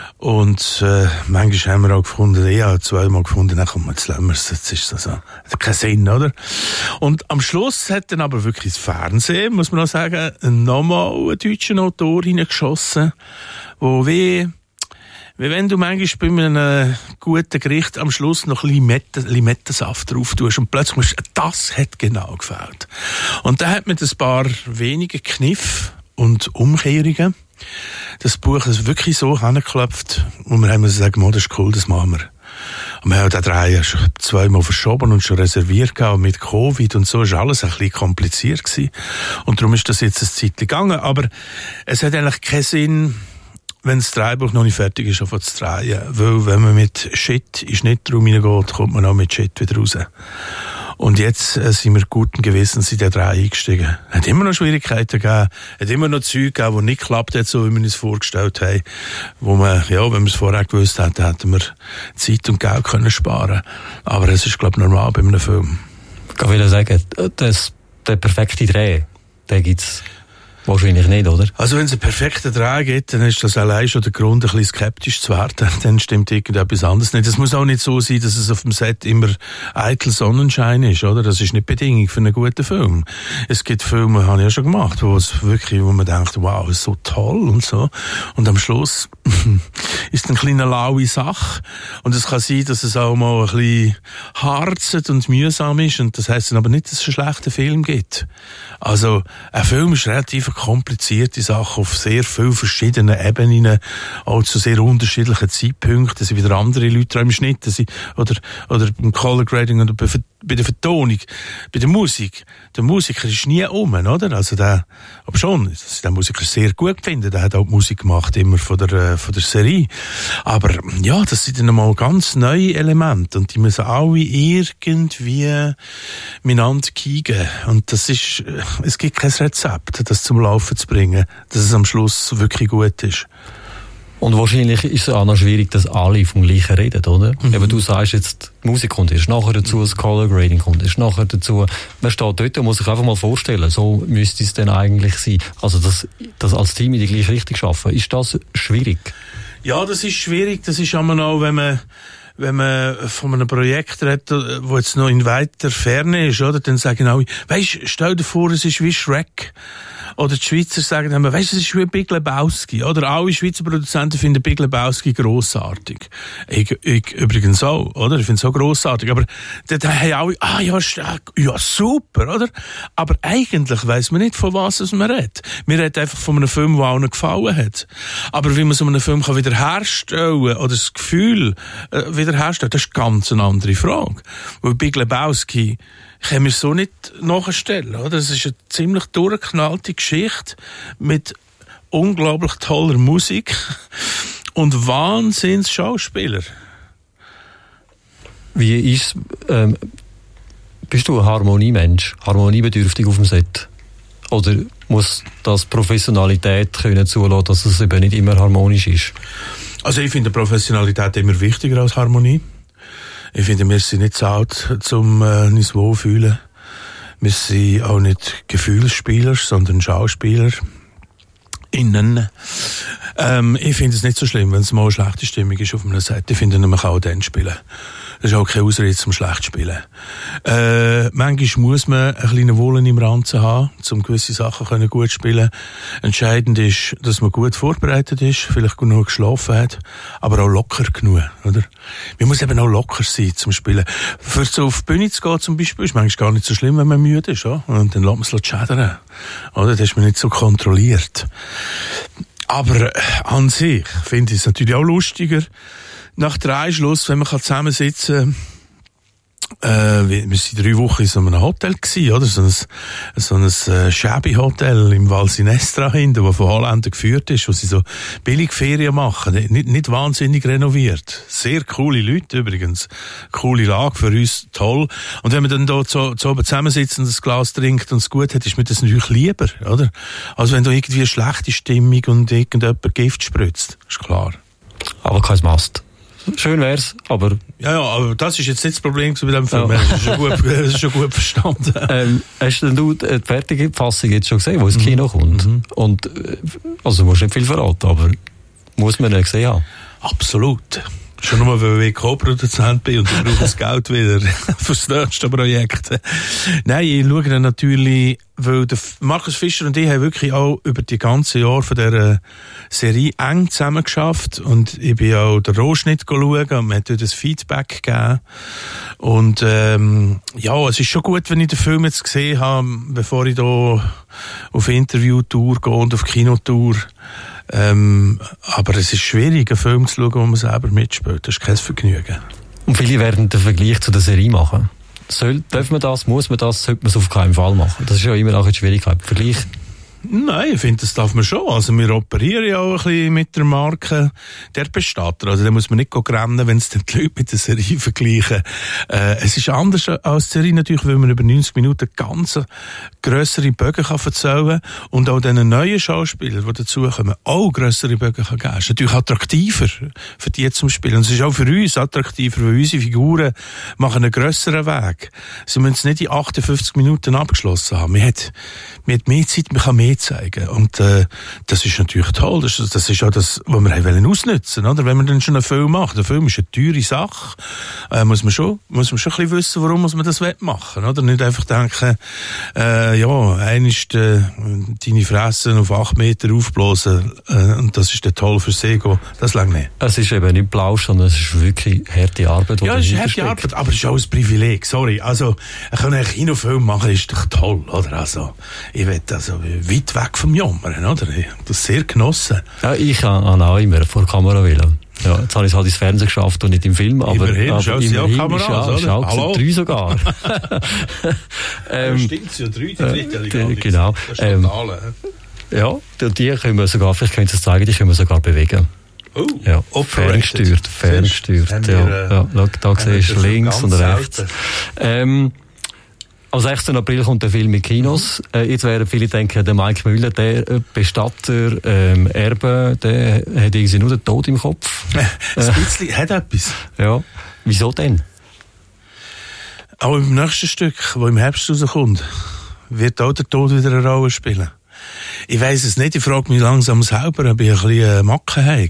Und äh, manchmal haben wir auch gefunden, ja, zweimal gefunden, dann kommen wir jetzt lassen wir es, jetzt ist das so, hat keinen Sinn, oder? Und am Schluss hat dann aber wirklich das Fernsehen, muss man auch sagen, nochmal einen deutschen Autor hineingeschossen, wo wie, wie wenn du manchmal bei einem guten Gericht am Schluss noch Limette, Limettensaft drauf tust und plötzlich musst du, das hat genau gefällt. Und da hat man ein paar wenige Kniffe und Umkehrungen das Buch ist wirklich so hingeklopft und wir haben gesagt, das ist cool, das machen wir. Und wir haben den Dreh schon zweimal verschoben und schon reserviert gehabt. Und mit Covid und so ist alles ein bisschen kompliziert gewesen. Und darum ist das jetzt ein Zeit gegangen. Aber es hat eigentlich keinen Sinn, wenn das Drehbuch noch nicht fertig ist, auf zu drehen. Weil wenn man mit Shit in den Schnittraum hineingeht, kommt man auch mit Shit wieder raus. Und jetzt äh, sind wir guten Gewissens in den Dreh eingestiegen. Es hat immer noch Schwierigkeiten gegeben, es hat immer noch Zeug gegeben, die nicht geklappt hat, so wie wir uns vorgestellt haben. Wo man, ja, wenn wir es vorher gewusst hätten, hätten wir Zeit und Geld können sparen. Aber es ist, glaube ich, normal bei einem Film. Ich will sagen, das, der perfekte Dreh, den gibt's wahrscheinlich nicht, oder? Also wenn es einen perfekten Dreh gibt, dann ist das allein schon der Grund, ein bisschen skeptisch zu werden. Dann stimmt irgendetwas anderes nicht. Es muss auch nicht so sein, dass es auf dem Set immer eitel Sonnenschein ist, oder? Das ist nicht Bedingung für einen guten Film. Es gibt Filme, habe ich ja schon gemacht, wo es wirklich, wo man denkt, wow, ist so toll und so. Und am Schluss ist eine kleine laue Sache. Und es kann sein, dass es auch mal ein bisschen harzend und mühsam ist. Und das heisst dann aber nicht, dass es einen schlechten Film gibt. Also, ein Film ist relativ komplizierte Sache auf sehr vielen verschiedenen Ebenen, auch zu sehr unterschiedlichen Zeitpunkten. Da sind wieder andere Leute im Schnitt, da sind, oder, oder beim Color Grading oder bei, bei der Vertonung, bei der Musik. Der Musiker ist nie um, oder? Also der, aber schon, dass ich den Musiker sehr gut finde, der hat auch die Musik gemacht, immer von der, von der Serie. Aber, ja, das sind dann mal ganz neue Elemente und die müssen alle irgendwie miteinander kiegen. Und das ist, es gibt kein Rezept, das zum Laufen zu bringen, dass es am Schluss wirklich gut ist. Und wahrscheinlich ist es auch noch schwierig, dass alle vom Gleichen reden, oder? Mhm. Eben, du sagst jetzt, die Musik kommt erst nachher dazu, das Color Grading kommt erst nachher dazu. Man steht dort und muss sich einfach mal vorstellen, so müsste es dann eigentlich sein. Also, das, das als Team in die gleiche Richtung schaffen, ist das schwierig? Ja, das ist schwierig. Das ist einmal auch, wenn man, wenn man von einem Projekt redet, wo jetzt noch in weiter Ferne ist, oder? Dann sagen alle, weisst, stell dir vor, es ist wie Shrek. Oder die Schweizer sagen immer, weisst du, es ist wie Big Lebowski. Oder alle Schweizer Produzenten finden Big Lebowski grossartig. Ich, ich übrigens auch, oder? Ich finde es auch grossartig. Aber dann haben alle, ah ja, ja, super, oder? Aber eigentlich weiss man nicht, von was man redet. Man redet einfach von einem Film, der allen gefallen hat. Aber wie man so einen Film wiederherstellen kann, oder das Gefühl äh, wiederherstellen, das ist ganz eine andere Frage. Weil Big Lebowski können wir so nicht nachstellen, oder? Das ist eine ziemlich durchgeknallte Geschichte mit unglaublich toller Musik und Wahnsinns Schauspieler. Wie ist, ähm, bist du ein Harmoniemensch, harmoniebedürftig auf dem Set? Oder muss das Professionalität können zulassen, dass es eben nicht immer harmonisch ist? Also ich finde Professionalität immer wichtiger als Harmonie. Ich finde, wir sind nicht zu alt, um äh, uns wohlfühlen. Wir sind auch nicht Gefühlsspieler, sondern Schauspieler. Innen. Ähm, ich finde es nicht so schlimm, wenn es mal eine schlechte Stimmung ist auf einer Seite. Ich finde, man kann auch dann spielen. Das ist auch keine Ausrede zum schlecht spielen. Äh, manchmal muss man ein kleinen Wollen im Ranzen haben, um gewisse Sachen können gut spielen. Entscheidend ist, dass man gut vorbereitet ist, vielleicht genug geschlafen hat, aber auch locker genug, oder? Man muss eben auch locker sein zum Spielen. Für so auf die Bühne zu gehen zum Beispiel, ist manchmal gar nicht so schlimm, wenn man müde ist, oder? Und dann lässt man es schädern, oder? Dann ist man nicht so kontrolliert. Aber äh, an sich finde ich es natürlich auch lustiger, nach drei Schluss, wenn man zusammensitzen kann, äh, wir sind drei Wochen in so einem Hotel gewesen, oder? So ein, so ein äh, shabby Hotel im Val Sinestra hinten, das von Holländern geführt ist, wo sie so billig Ferien machen. Nicht, nicht wahnsinnig renoviert. Sehr coole Leute übrigens. Coole Lage für uns, toll. Und wenn man dann da so, so oben zusammensitzt und das Glas trinkt und es gut hat, ist mir das natürlich lieber, oder? Also wenn da irgendwie eine schlechte Stimmung und irgendjemand Gift spritzt, ist klar. Aber kein Mast. Schön wär's, aber... Ja, ja, aber das ist jetzt nicht das Problem bei diesem Film. Ja. Das ist schon gut, das ist schon gut verstanden. Ähm, hast denn du die fertige Fassung jetzt schon gesehen, wo ins Kino kommt? Mhm. Und, also, du musst nicht viel verraten, aber muss man nicht gesehen haben? Absolut. Schon nur, weil ich Co-Produzent bin und ich brauche das Geld wieder fürs nächste Projekt. Nein, ich schaue dann natürlich, weil der Markus Fischer und ich haben wirklich auch über die ganzen Jahre von dieser Serie eng zusammen geschafft und ich bin auch den Rohschnitt schauen und mir hat dort das Feedback gegeben. Und ähm, ja, es ist schon gut, wenn ich den Film jetzt gesehen habe, bevor ich da auf Interviewtour gehe und auf Kinotour. Ähm, aber es ist schwierig, einen Film zu schauen, wo man selber mitspielt. Das ist kein Vergnügen. Und viele werden den Vergleich zu der Serie machen. Soll, darf man das, muss man das, sollte man es auf keinen Fall machen? Das ist ja immer auch eine Schwierigkeit. Vergleich. Nein, ich finde, das darf man schon. Also wir operieren ja auch ein bisschen mit der Marke der Bestatter. Also da muss man nicht rennen, wenn es dann die Leute mit der Serie vergleichen. Äh, es ist anders als die Serie natürlich, weil man über neunzig Minuten ganz grössere Bögen kann erzählen und auch diesen neuen Schauspielern, die dazukommen, auch grössere Bögen kann geben. Es ist natürlich attraktiver für die zum Spielen. Und es ist auch für uns attraktiver, weil unsere Figuren machen einen grösseren Weg. Sie müssen es nicht in achtundfünfzig Minuten abgeschlossen haben. Man hat, man hat mehr Zeit, man kann mehr zeigen. Und äh, das ist natürlich toll. Das, das ist auch das, was wir wollen ausnutzen, oder? Wenn man dann schon einen Film macht. Der Film ist eine teure Sache. Äh, muss man schon, muss man schon ein bisschen wissen, warum muss man das machen, oder? Nicht einfach denken, äh, ja, einer ist äh, deine Fresse auf acht Meter aufblasen äh, und das ist der toll fürs Ego. Das lange nicht. Es ist eben nicht Plausch, sondern es ist wirklich harte Arbeit. Ja, es ist harte Arbeit, aber es ist auch ein Privileg. Sorry. Also, ich kann einen Kinofilm machen, ist doch toll, oder? Also, ich will also weit weg vom Jammern, oder? Ich habe das sehr genossen. Ja, ich habe auch immer vor der Kamera wollen. Ja, jetzt habe ich es halt ins Fernsehen geschafft und nicht im Film, aber immerhin, aber immerhin ja auch Kameras, ja, oder? Schau, Hallo? Drei sogar. ähm, ja, stimmt, ja, drei, die dritte. Äh, genau. Ähm, ja, die, die können wir sogar, vielleicht können Sie es zeigen, die können wir sogar bewegen. Oh, ja, ferngesteuert, ferngesteuert. Ja, ja, ja, da siehst du links und rechts. Ähm, Am sechsten April kommt der Film in Kinos. Mhm. Äh, jetzt werden viele denken, der Mike Müller, der Bestatter, ähm, Erbe, der hat irgendwie nur den Tod im Kopf. Ein bisschen, hat etwas. Ja. Wieso denn? Auch im nächsten Stück, das im Herbst rauskommt, wird auch der Tod wieder eine Rolle spielen. Ich weiss es nicht, ich frage mich langsam selber, ob ich ein bisschen Macken habe.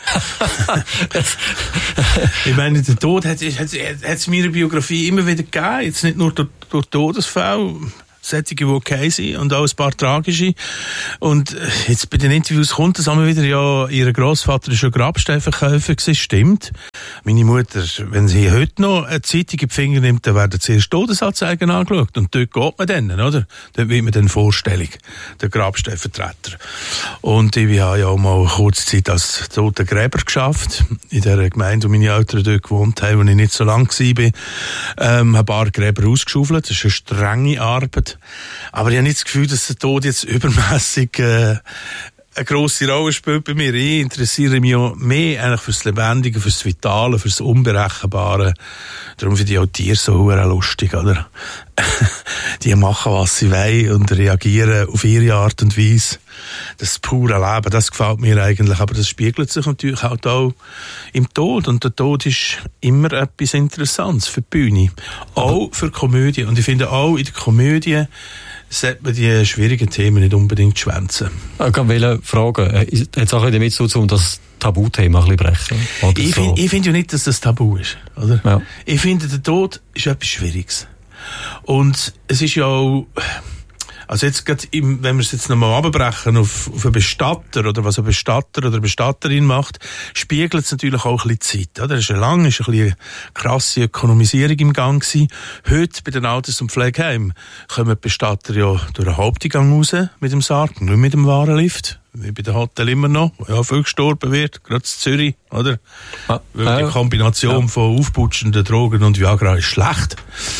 Ich meine, der Tod hat es mir in der Biografie immer wieder gegeben, jetzt nicht nur durch, durch Todesfälle, solche, die okay sind und auch ein paar tragische. Und jetzt bei den Interviews kommt es immer wieder, ja, ihr Grossvater war schon Grabsteinverkäufer gewesen, stimmt. Meine Mutter, wenn sie heute noch eine Zeitung in die Finger nimmt, dann werden zuerst Todesanzeigen angeschaut. Und dort geht man dann, oder? Dort wird man dann Vorstellung, der Grabsteinvertreter. Und ich habe ja auch mal eine kurze Zeit als Totengräber geschafft, in der Gemeinde, wo meine Eltern dort gewohnt haben, wo ich nicht so lange war. Ähm, ein paar Gräber ausgeschaufelt, das ist eine strenge Arbeit. Aber ich habe nicht das Gefühl, dass der Tod jetzt übermässig äh, eine grosse Rolle spielt bei mir. Ich interessiere mich ja mehr eigentlich fürs Lebendige, fürs Vitale, fürs Unberechenbare. Darum finde ich auch Tiere so hure lustig, oder? Die machen, was sie wollen und reagieren auf ihre Art und Weise. Das pure Leben, das gefällt mir eigentlich. Aber das spiegelt sich natürlich halt auch im Tod. Und der Tod ist immer etwas Interessantes für die Bühne. Auch für die Komödie. Und ich finde auch in der Komödie sollte man die schwierigen Themen nicht unbedingt schwänzen. Ich wollte fragen, hat es auch damit zu tun, dass Tabuthema ein bisschen brechen? Oder ich so? finde find ja nicht, dass das Tabu ist. Oder? Ja. Ich finde, der Tod ist etwas Schwieriges. Und es ist ja auch, also jetzt gerade, im, wenn wir es jetzt nochmal runterbrechen auf, auf einen Bestatter oder was ein Bestatter oder eine Bestatterin macht, spiegelt es natürlich auch ein bisschen Zeit. Oder? Es ist ja lang, ist ein bisschen eine krasse Ökonomisierung im Gang gewesen. Heute bei den Alters- und Pflegeheimen kommen die Bestatter ja durch den Haupteingang raus mit dem Sarg und nicht mit dem Warenlift. Wie bei den Hotel immer noch, wo ja viel gestorben wird, gerade in Zürich, oder? Ah, Weil die Kombination ja. von aufputschenden Drogen und Viagra ist schlecht.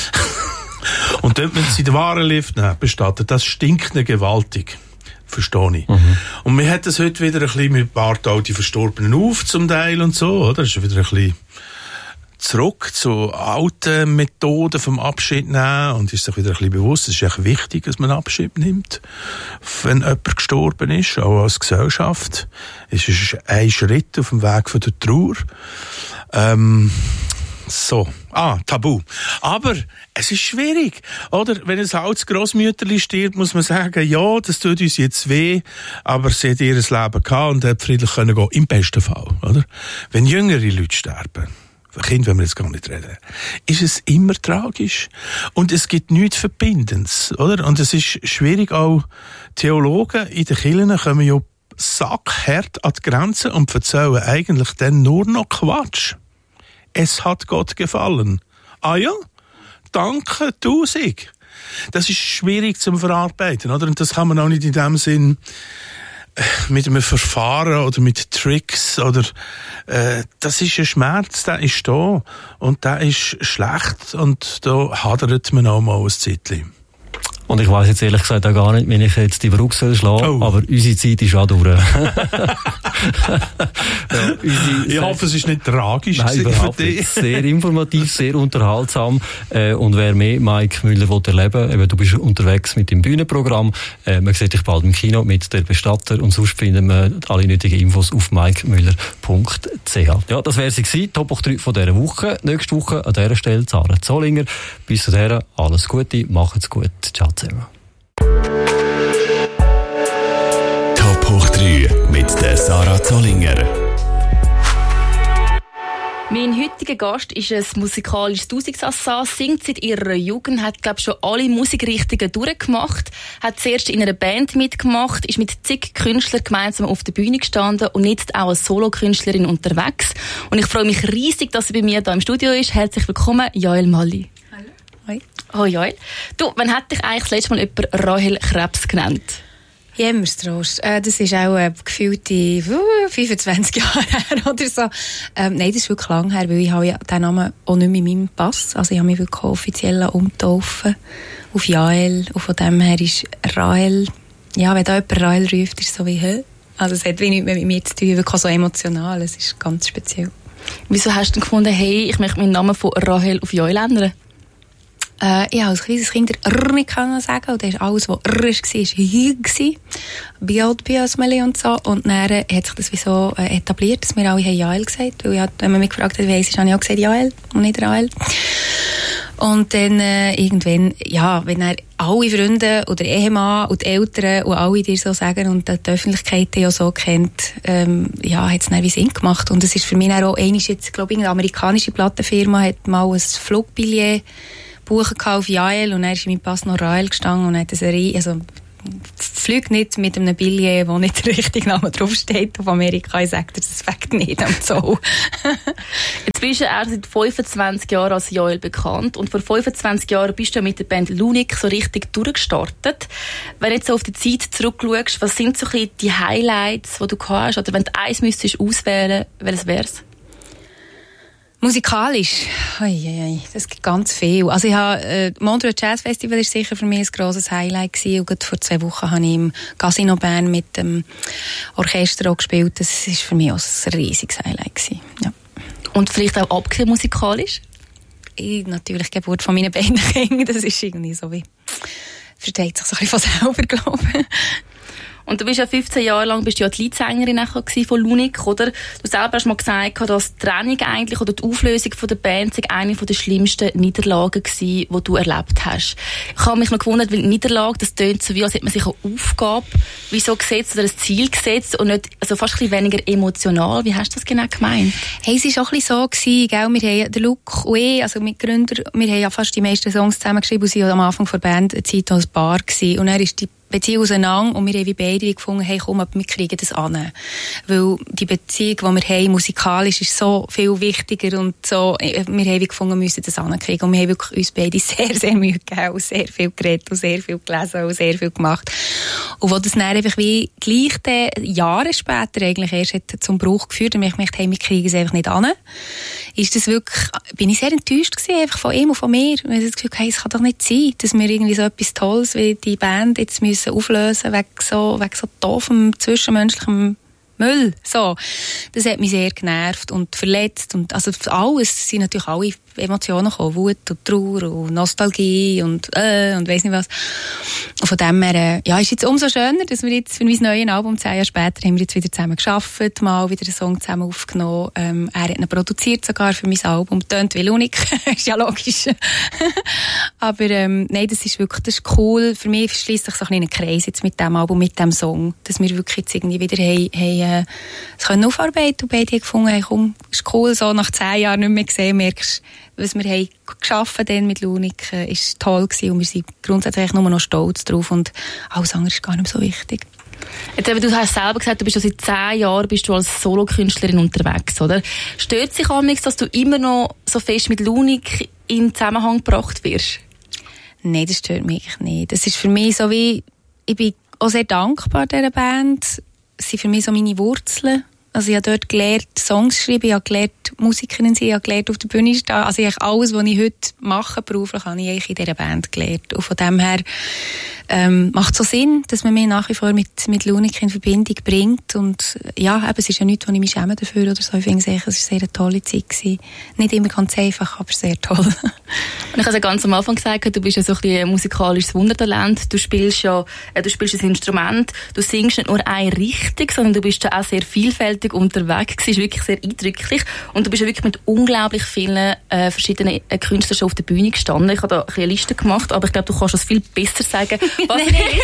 Und dort müssen sie den Warenlift nehmen, bestattet. Das stinkt nicht gewaltig. Verstehe ich. Mhm. Und mir hat das heute wieder ein bisschen mit Bart auch die Verstorbenen auf zum Teil und so, oder? Das ist wieder ein bisschen zurück zu alten Methoden vom Abschied nehmen und ist sich wieder ein bisschen bewusst, es ist echt wichtig, dass man Abschied nimmt, wenn jemand gestorben ist, auch als Gesellschaft. Es ist ein Schritt auf dem Weg von der Trauer. Ähm, so. Ah, Tabu. Aber es ist schwierig, oder? Wenn ein altes Grossmütterli stirbt, muss man sagen, ja, das tut uns jetzt weh, aber sie hat ihr Leben gehabt und hat friedlich können gehen. Im besten Fall, oder? Wenn jüngere Leute sterben, Kind, wenn wir jetzt gar nicht reden, ist es immer tragisch. Und es gibt nichts Verbindendes, oder? Und es ist schwierig auch, Theologen in den Kirchen kommen ja sackhart an die Grenzen und erzählen eigentlich dann nur noch Quatsch. Es hat Gott gefallen. Ah ja? Danke, tausend. Das ist schwierig zum Verarbeiten, oder? Und das kann man auch nicht in dem Sinn mit einem Verfahren oder mit Tricks oder äh, das ist ein Schmerz, der ist da und der ist schlecht und da hadert man auch mal ein Zeitchen. Und ich weiss jetzt ehrlich gesagt auch gar nicht, wenn ich jetzt die Brücke soll schlagen, oh. aber unsere Zeit ist auch durch. Ja, unsere, ich hoffe, es ist nicht tragisch. Nein, überhaupt nicht. Sehr informativ, sehr unterhaltsam. Äh, und wer mehr Mike Müller will erleben, eben, du bist unterwegs mit dem Bühnenprogramm. Äh, man sieht dich bald im Kino mit der Bestatter und sonst finden wir alle nötigen Infos auf mike müller punkt c h. Ja, das wäre sie gewesen. Top drei von dieser Woche. Nächste Woche an dieser Stelle Sarah Zollinger. Bis dahin alles Gute, macht's gut. Ciao zusammen. Top hoch drei mit der Sarah Zollinger. Mein heutiger Gast ist ein musikalisches Tausendsassa, singt seit ihrer Jugend, hat, glaube ich, schon alle Musikrichtungen durchgemacht, hat zuerst in einer Band mitgemacht, ist mit zig Künstlern gemeinsam auf der Bühne gestanden und jetzt auch als Solokünstlerin unterwegs. Und ich freue mich riesig, dass sie bei mir hier im Studio ist. Herzlich willkommen, Jael Malli. Hallo. Hoi. Oh Jael. Du, wann hat dich eigentlich das letzte Mal jemand Rahel Krebs genannt? Jämmerstrost. Äh, das ist auch äh, gefühlte uh, fünfundzwanzig Jahre her oder so. Ähm, nein, das ist wirklich lang her, weil ich habe ja den Namen auch nicht mehr in meinem Pass. Also ich habe mich wirklich offiziell umgetaufen auf Jael. Und von dem her ist Rahel, ja, wenn da jemand Rahel ruft, ist es so wie, hä? Also es hat wenig mehr mit mir zu tun, wirklich so emotional. Es ist ganz speziell. Wieso hast du gefunden, hey, ich möchte meinen Namen von Rahel auf Jael ändern? Äh, ich habe als kleines Kind R nicht sagen, und das alles, was R war, war Beyond Biosmeli und so. Und dann hat sich das wie so äh, etabliert, dass wir alle haben Jael gesagt, weil ja, wenn man mich gefragt hat, wie heisst, habe ich auch gesagt Jael und nicht Rael. Und dann äh, irgendwann, ja, wenn er alle Freunde oder Ehemann und die Eltern und alle dir so sagen und die Öffentlichkeit ja so kennt, ähm, ja, hat es dann wie Sinn gemacht. Und es ist für mich dann auch einmal jetzt, glaube ich, eine amerikanische Plattenfirma hat mal ein Flugbillett buchen auf Jael und dann ist in meinem Pass noch Rael gestanden und hat eine, also fliegt nicht mit einem Billett, wo nicht der richtige Name draufsteht auf Amerika. Ich sage dir, das fängt nicht am Zoll. Jetzt bist du erst seit fünfundzwanzig Jahren als Jael bekannt und vor fünfundzwanzig Jahren bist du ja mit der Band Lunik so richtig durchgestartet. Wenn du jetzt so auf die Zeit zurückschaust, was sind so ein bisschen die Highlights, die du gehabt hast? Oder wenn du eins müsstest auswählen, welches wär's? Musikalisch, oi, oi, oi, das gibt ganz viel. Also ich habe, äh, Montreux Jazz Festival ist sicher für mich ein grosses Highlight gewesen. Und gerade vor zwei Wochen habe ich im Casino Bern mit dem Orchester auch gespielt. Das ist für mich auch ein riesiges Highlight gewesen. Ja. Und vielleicht auch abgesehen musikalisch? Ich, natürlich die Geburt von meinen beiden Kindern, das ist irgendwie so wie, versteht sich so ein bisschen von selber, glaube ich. Und du bist ja fünfzehn Jahre lang bist du ja die Leadsängerin von Lunik, oder? Du selber hast mal gesagt, dass die Trennung eigentlich oder die Auflösung von der Band eine der schlimmsten Niederlagen war, die du erlebt hast. Ich habe mich noch gewundert, weil Niederlage, das tönt so wie, als hätte man sich eine Aufgabe wie so gesetzt oder ein Ziel gesetzt und nicht, also fast ein bisschen weniger emotional. Wie hast du das genau gemeint? Hey, es war auch ein bisschen so gewesen, gell? Wir haben, der Luke und ich, also mit Gründer, wir haben ja fast die meisten Songs zusammengeschrieben und waren am Anfang der Band eine Zeit als Paar gewesen. Und dann ist die Beziehung auseinander und wir haben wie beide gefunden, hey, komm, wir kriegen das an. Weil die Beziehung, die wir haben, musikalisch, ist so viel wichtiger und so, wir haben wie gefunden, wir müssen das ankriegen. Und wir haben wirklich uns beide sehr, sehr Mühe gegeben und sehr viel geredet und sehr viel gelesen und sehr viel gemacht. Und wo das dann einfach wie gleich dann Jahre später eigentlich erst hat zum Bruch geführt und ich gedacht, hey, wir kriegen es einfach nicht an, ist das wirklich, bin ich sehr enttäuscht gewesen, einfach von ihm und von mir. Und ich habe das Gefühl, hey, es kann doch nicht sein, dass wir irgendwie so etwas Tolles wie die Band jetzt müssen auflösen wegen so, wegen so doofem, zwischenmenschlichem Müll. So. Das hat mich sehr genervt und verletzt. Und also alles sind natürlich alle Emotionen gekommen. Wut und Trauer und Nostalgie und äh, und weiss nicht was. Und von dem her, äh, ja, ist jetzt umso schöner, dass wir jetzt für mein neues Album, zehn Jahre später, haben wir jetzt wieder zusammen gearbeitet, mal wieder einen Song zusammen aufgenommen. Ähm, er hat ihn produziert sogar für mein Album. Tönt wie Lunik. Ist ja logisch. Aber ähm, nein, das ist wirklich, das ist cool. Für mich schließt sich so ein kleiner Kreis jetzt mit dem Album, mit dem Song, dass wir wirklich jetzt irgendwie wieder haben, haben äh, es können aufarbeiten und beide haben gefunden, hey, komm, ist cool, so nach zehn Jahren nicht mehr gesehen, merkst, was wir haben geschaffen dann mit Lunik, äh, ist toll gewesen und wir sind grundsätzlich nur noch stolz drauf und alles andere ist gar nicht so wichtig. Jetzt, eben, du hast selber gesagt, du bist ja seit zehn Jahren bist du als Solokünstlerin unterwegs, oder? Stört sich amigs, dass du immer noch so fest mit Lunik in Zusammenhang gebracht wirst? Nein, das stört mich nicht. Das ist für mich so wie, ich bin auch sehr dankbar dieser Band. Das sind für mich so meine Wurzeln. Also ich habe dort gelernt, Songs schreiben, ich habe gelernt, Musikerin sein, ich habe gelernt, auf der Bühne stehen. Also ich habe alles, was ich heute mache, beruflich, habe ich eigentlich in dieser Band gelernt. Und von dem her ähm, macht es so Sinn, dass man mich nach wie vor mit, mit Lunik in Verbindung bringt. Und ja, eben, es ist ja nichts, wo ich mich schäme dafür oder so. Ich finde es eine sehr tolle Zeit gewesen. Nicht immer ganz einfach, aber sehr toll. Und ich habe ja ganz am Anfang gesagt, du bist ja so ein bisschen ein musikalisches Wundertalent. Du spielst ja, äh, du spielst ein Instrument, du singst nicht nur eine Richtung, sondern du bist ja auch sehr vielfältig unterwegs. Das ist wirklich sehr eindrücklich. Und du bist ja wirklich mit unglaublich vielen äh, verschiedenen äh, Künstlern schon auf der Bühne gestanden. Ich habe da eine Liste gemacht, aber ich glaube, du kannst das viel besser sagen. Was,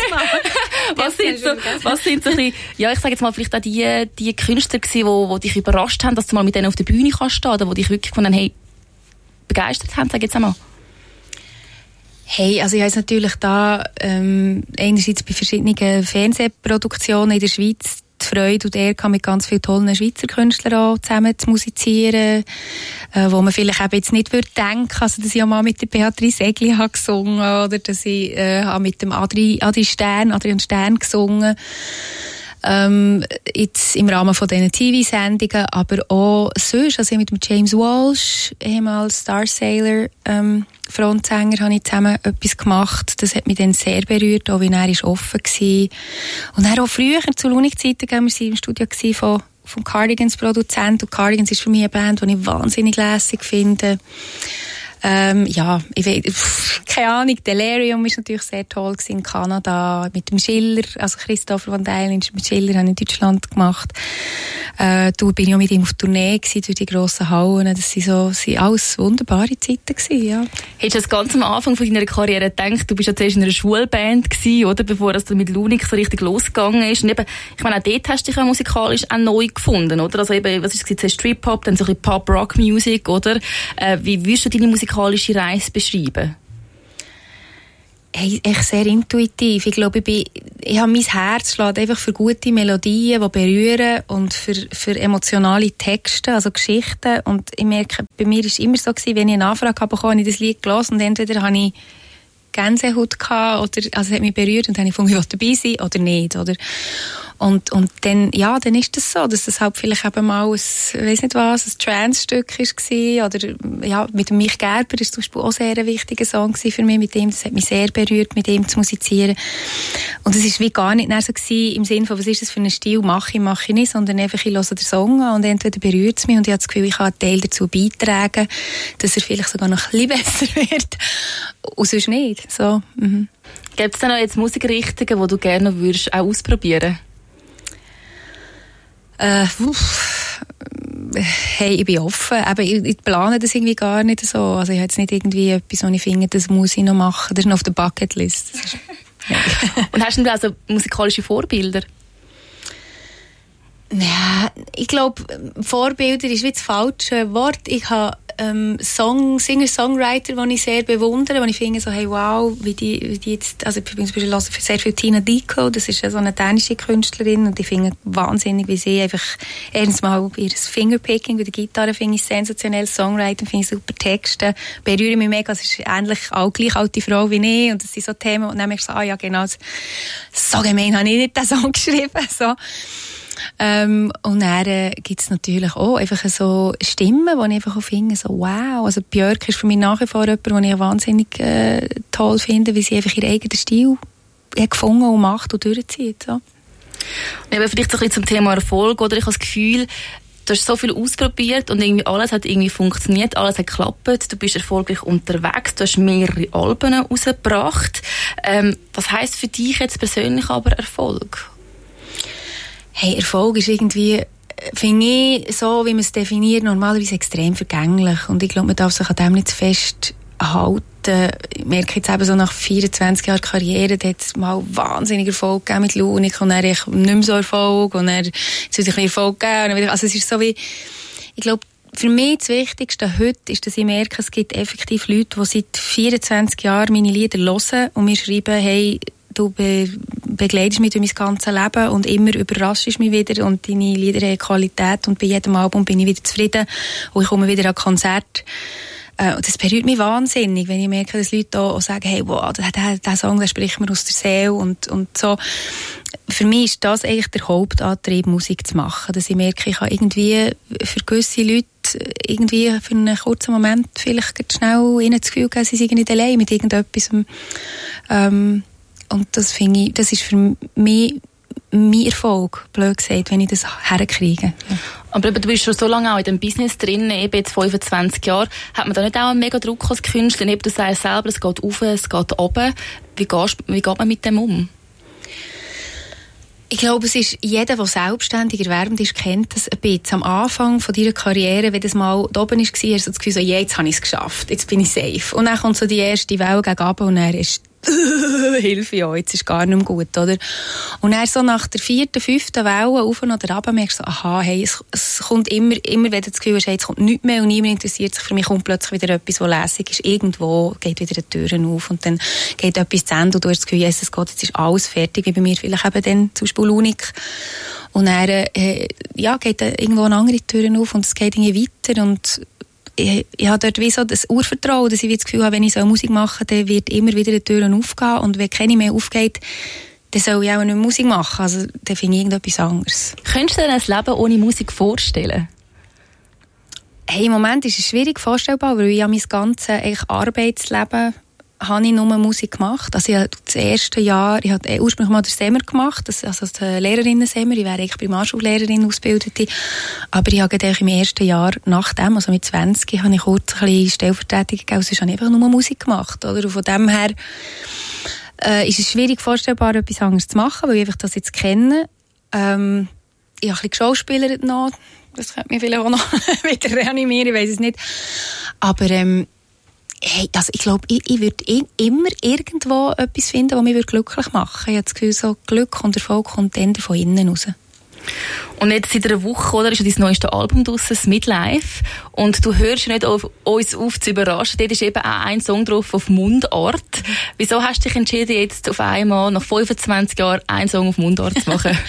was sind so, was sind so ein bisschen, ja, ich sage jetzt mal, vielleicht auch die, die Künstler gewesen, die, die dich überrascht haben, dass du mal mit denen auf der Bühne kannst stehen, oder die dich wirklich von denen, hey, begeistert haben, sag ich jetzt einmal. Hey, also ich habe natürlich da ähm, einerseits bei verschiedenen Fernsehproduktionen in der Schweiz die Freude und die Ehre mit ganz vielen tollen Schweizer Künstlern auch zusammen zu musizieren, äh, wo man vielleicht eben jetzt nicht würde denken, also dass ich auch mal mit der Beatrice Egli habe gesungen oder dass ich äh, habe mit dem Adri, Adri Stern, Adrian Stern gesungen. Ähm, jetzt im Rahmen von diesen T V-Sendungen, aber auch sonst, also mit dem James Walsh, ehemals Star Sailor, ähm, Frontsänger, habe ich zusammen etwas gemacht. Das hat mich dann sehr berührt, auch wie er ist offen war. Und dann auch früher, zu Lunik-Zeiten, wir waren im Studio von, vom Cardigans Produzent, und Cardigans ist für mich eine Band, die ich wahnsinnig lässig finde. Ähm, ja, ich weiß, pff, keine Ahnung, Delirium war natürlich sehr toll gewesen in Kanada, mit dem Schiller, also Christopher Van Dalen mit Schiller habe ich in Deutschland gemacht. Äh, da bin ich auch mit ihm auf Tournee gewesen, durch die grossen Hallen, das sind so, sind alles wunderbare Zeiten gewesen, ja. Hättest du das ganz am Anfang von deiner Karriere gedacht, du bist ja zuerst in einer Schulband gewesen, oder, bevor du mit Lunik so richtig losgegangen ist, und eben, ich meine, auch dort hast du dich ja musikalisch auch neu gefunden, oder, also eben, was ist es, Strip-Hop, dann so ein bisschen Pop-Rock-Music, oder, äh, wie würdest du deine musikalische Reise beschreiben? Hey, echt sehr intuitiv. Ich glaube, ich, bin, ich habe mein Herz schlägt einfach für gute Melodien, die berühren und für, für emotionale Texte, also Geschichten. Und ich merke, bei mir war es immer so gewesen, wenn ich eine Anfrage habe, habe ich das Lied gelesen und entweder habe ich Gänsehaut gehabt oder, also es hat mich berührt und dann habe ich gefunden, ich will dabei sein oder nicht, oder? Und, und dann, ja, dann ist das so, dass das halt vielleicht eben mal ein, weiss nicht was, ein Trance-Stück war, oder, ja, mit Mich Gerber ist zum Beispiel auch sehr ein wichtiger Song für mich, mit dem, das hat mich sehr berührt, mit ihm zu musizieren. Und es ist wie gar nicht mehr so gewesen, im Sinne von, was ist das für ein Stil, mache ich, mache ich nicht, sondern einfach, ich höre den Song an und entweder berührt es mich und ich habe das Gefühl, ich kann einen Teil dazu beitragen, dass er vielleicht sogar noch ein bisschen besser wird. Und sonst nicht, so, mhm. Gibt es denn auch jetzt Musikrichtungen, die du gerne noch würdest, auch ausprobieren? Äh, uff. Hey, ich bin offen. Aber ich, ich plane das irgendwie gar nicht so. Also ich habe jetzt nicht irgendwie etwas, wo ich finde, das muss ich noch machen. Das ist noch auf der Bucketlist. Ja. Und hast du also musikalische Vorbilder? Ja, ich glaube, Vorbilder ist wie das falsche Wort. Ich habe ähm, Song, Singer-Songwriter, die ich sehr bewundere, wo ich finde so, hey, wow, wie die, wie die jetzt, also ich bin zum Beispiel sehr viel Tina Dicko, das ist ja so eine dänische Künstlerin und ich finde wahnsinnig, wie sie einfach erstens mal ihr Fingerpicking bei der Gitarre finde ich sensationell, Songwriting finde ich super, Texte berühren mich mega, es ist ähnlich auch gleich alte Frau wie ich und das sind so Themen, und dann merke ich so, ah ja genau, so gemein habe ich nicht den Song geschrieben, so. Ähm, und dann äh, gibt es natürlich auch einfach so Stimmen, die ich einfach auch finde, so wow, also Björk ist für mich nach wie vor jemand, den ich wahnsinnig äh, toll finde, weil sie einfach ihren eigenen Stil hat gefunden und macht und durchzieht. So. Und eben vielleicht so ein bisschen zum Thema Erfolg, oder? Ich habe das Gefühl, du hast so viel ausprobiert und irgendwie alles hat irgendwie funktioniert, alles hat geklappt, du bist erfolgreich unterwegs, du hast mehrere Alben rausgebracht. Ähm, was heisst für dich jetzt persönlich aber Erfolg? Hey, Erfolg ist irgendwie, finde ich, so wie man es definiert, normalerweise extrem vergänglich. Und ich glaube, man darf sich an dem nicht zu fest halten. Ich merke jetzt eben so nach vierundzwanzig Jahren Karriere, da hat es mal wahnsinnig Erfolg gegeben mit Lunik und dann nicht mehr so Erfolg und dann jetzt wieder ein bisschen Erfolg gegeben. Also es ist so wie, ich glaube, für mich das Wichtigste heute ist, dass ich merke, es gibt effektiv Leute, die seit vierundzwanzig Jahren meine Lieder hören und mir schreiben, hey, du be- begleitest mich durch mein ganzes Leben und immer überraschst mich wieder und deine Lieder haben Qualität und bei jedem Album bin ich wieder zufrieden und ich komme wieder an Konzerte. Äh, und das berührt mich wahnsinnig, wenn ich merke, dass Leute auch sagen, hey, wow, der, der, der Song, der spricht mir aus der Seele und, und so. Für mich ist das eigentlich der Hauptantrieb, Musik zu machen, dass ich merke, ich kann irgendwie für gewisse Leute irgendwie für einen kurzen Moment vielleicht schnell ihnen das Gefühl geben, sie sind nicht allein mit irgendetwas. Ähm, Und das finde ich, das ist für mich mein Erfolg, blöd gesagt, wenn ich das herkriege. Ja. Aber du bist schon so lange auch in dem Business drin, eben jetzt fünfundzwanzig Jahre. Hat man da nicht auch einen mega Druck als Künstler? Eben, du sagst selber, es geht rauf, es geht runter. Wie, gehst, wie geht man mit dem um? Ich glaube, es ist jeder, der selbstständig erwerbend ist, kennt das ein bisschen. Am Anfang von deiner Karriere, wenn das mal da oben war, hast du das Gefühl, so, yeah, jetzt habe ich es geschafft, jetzt bin ich safe. Und dann kommt so die erste Welle gegen runter und dann ist Hilfe, ja, jetzt ist gar nicht mehr gut, oder? Und dann so nach der vierten, fünften Welle auf und oder runter merkst du so, aha, hey, es, es kommt immer, immer wenn du das Gefühl hast, hey, es kommt nichts mehr und niemand interessiert sich für mich, kommt plötzlich wieder etwas, was lässig ist. Irgendwo geht wieder eine Tür auf und dann geht etwas zu Ende und du hast das Gefühl, Jesus Gott, jetzt ist alles fertig, wie bei mir vielleicht eben dann zum Beispiel Lunik. Und dann, äh, ja, geht irgendwo eine andere Tür auf und es geht irgendwie weiter und ich, ich habe dort wie so das Urvertrauen, dass ich das Gefühl habe, wenn ich so Musik mache, dann wird immer wieder die Türen aufgehen und wenn keine mehr aufgeht, dann soll ich auch nicht Musik machen. Also dann finde ich irgendetwas anderes. Könntest du dir ein Leben ohne Musik vorstellen? Hey, im Moment ist es schwierig vorstellbar, weil ich ja mein ganzes eigentlich Arbeitsleben habe ich nur Musik gemacht. Also ich habe das erste Jahr, ich habe ursprünglich mal den Semmer gemacht, das, also die Lehrerinnen-Semmer, ich wäre eigentlich Primarschullehrerin ausgebildete, aber ich habe im ersten Jahr nach dem, also mit zwanzig, habe ich kurz ein bisschen Stellvertretung gegeben, sonst habe ich einfach nur Musik gemacht. Oder? Und von dem her äh, ist es schwierig vorstellbar, etwas anderes zu machen, weil ich einfach das jetzt kenne. Ähm, ich habe ein bisschen geschauspielert noch, das könnte mich vielleicht auch noch wieder reanimieren, ich weiss es nicht. Aber ähm, hey, also ich glaube, ich, ich würde immer irgendwo etwas finden, das mich glücklich machen würde. Ich habe das Gefühl, so Glück und Erfolg kommt dann von innen raus. Und jetzt seit einer Woche, oder, ist ja dein neueste Album draussen, das Midlife. Und du hörst nicht auf uns auf zu überraschen. Dort ist eben auch ein Song drauf auf Mundart. Mhm. Wieso hast du dich entschieden, jetzt auf einmal nach fünfundzwanzig Jahren einen Song auf Mundart zu machen?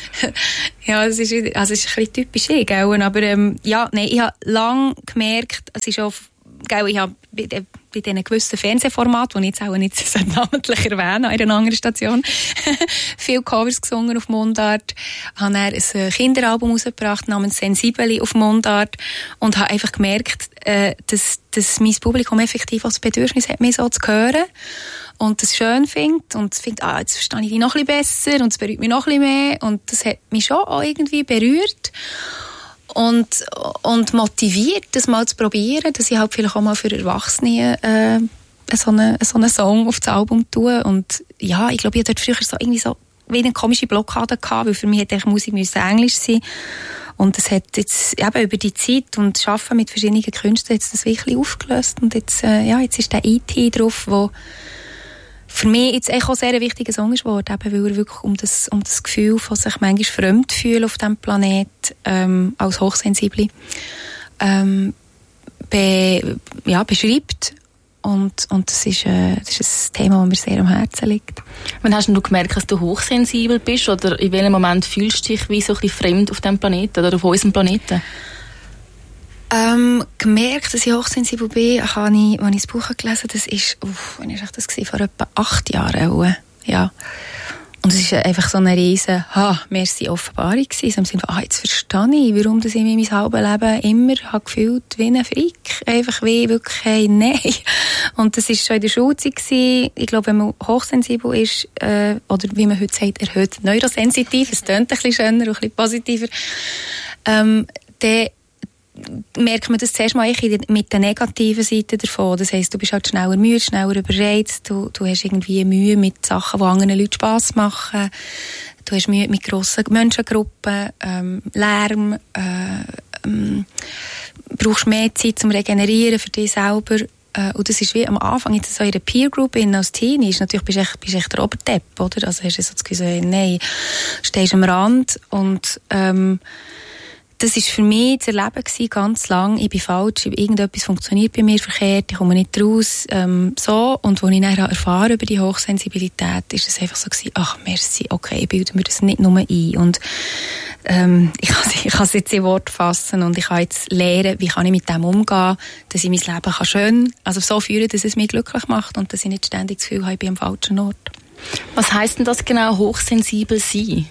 Ja, es ist, also es ist ein bisschen typisch ich, gell? Aber ähm, ja, nein, ich habe lange gemerkt, es ist auch, gell, ich habe bei, bei diesen gewissen Fernsehformaten, die ich jetzt auch nicht namentlich erwähne, in einer anderen Station, viele Covers gesungen auf Mundart, habe dann ein Kinderalbum rausgebracht namens «Sensibeli» auf Mundart und habe einfach gemerkt, äh, dass, dass mein Publikum effektiv das Bedürfnis hat, mich so zu hören. Und das schön findet und findet, ah, jetzt verstehe ich die noch ein bisschen besser und es berührt mich noch ein bisschen mehr und das hat mich schon auch irgendwie berührt und, und motiviert, das mal zu probieren, dass ich halt vielleicht auch mal für Erwachsene äh, so, eine, so einen Song auf das Album tue und ja, ich glaube, ich hatte dort früher so irgendwie so wie eine komische Blockade gehabt, weil für mich hätte Musik müssen Englisch sein und das hat jetzt eben über die Zeit und das Arbeiten mit verschiedenen Künstlern jetzt das wirklich aufgelöst und jetzt, äh, ja, jetzt ist der E T drauf, wo für mich jetzt auch sehr ein wichtiger Song ist geworden, eben weil er wirklich um das, um das Gefühl von sich manchmal fremd fühlen auf diesem Planet ähm, als Hochsensible ähm, be, ja, beschreibt. Und, und das, ist, äh, das ist ein Thema, das mir sehr am Herzen liegt. Wann hast du gemerkt, dass du hochsensibel bist? Oder in welchem Moment fühlst du dich wie so ein bisschen fremd auf diesem Planeten oder auf unserem Planeten? Ähm, gemerkt, dass ich hochsensibel bin, habe ich, als ich das Buch gelesen habe, das ist, uff, wann war das? Vor etwa acht Jahren. Ja. Und es war einfach so eine riesen, ha, merci Offenbarung gewesen. So im Sinne von, ah, jetzt verstehe ich, warum das ich mich mein halbes Leben immer habe gefühlt wie ein Freak. Einfach wie wirklich, hey, nein. Und das war schon in der Schulzeit gewesen. Ich glaube, wenn man hochsensibel ist, äh, oder wie man heute sagt, erhöht neurosensitiv, es tönt ein bisschen schöner und ein bisschen positiver, ähm, dann merkt man das zuerst mal mit den negativen Seiten davon. Das heisst, du bist halt schneller müde, schneller überreizt, du, du hast irgendwie Mühe mit Sachen, die anderen Leuten Spass machen, du hast Mühe mit grossen Menschengruppen, ähm, Lärm, äh, ähm, brauchst mehr Zeit zum Regenerieren für dich selber. Äh, und das ist wie am Anfang, jetzt so in einer Peer-Group als Teenie, ist natürlich bist du echt, bist echt der Oberdepp, oder? Also hast du so das Gefühl, nein, stehst am Rand und ähm, das war für mich das Erleben gewesen, ganz lang. Ich bin falsch, irgendetwas funktioniert bei mir verkehrt, ich komme nicht raus. Ähm, so. Und als ich dann erfahren über die Hochsensibilität, ist es einfach so gewesen, ach, merci, okay, ich bilde mir das nicht nur ein. Und ähm, ich kann ich kann es jetzt in Wort fassen und ich kann jetzt lernen, wie kann ich mit dem umgehen, dass ich mein Leben kann schön, also so führen, dass es mich glücklich macht und dass ich nicht ständig das Gefühl habe, ich bin am falschen Ort. Was heisst denn das genau, hochsensibel sein?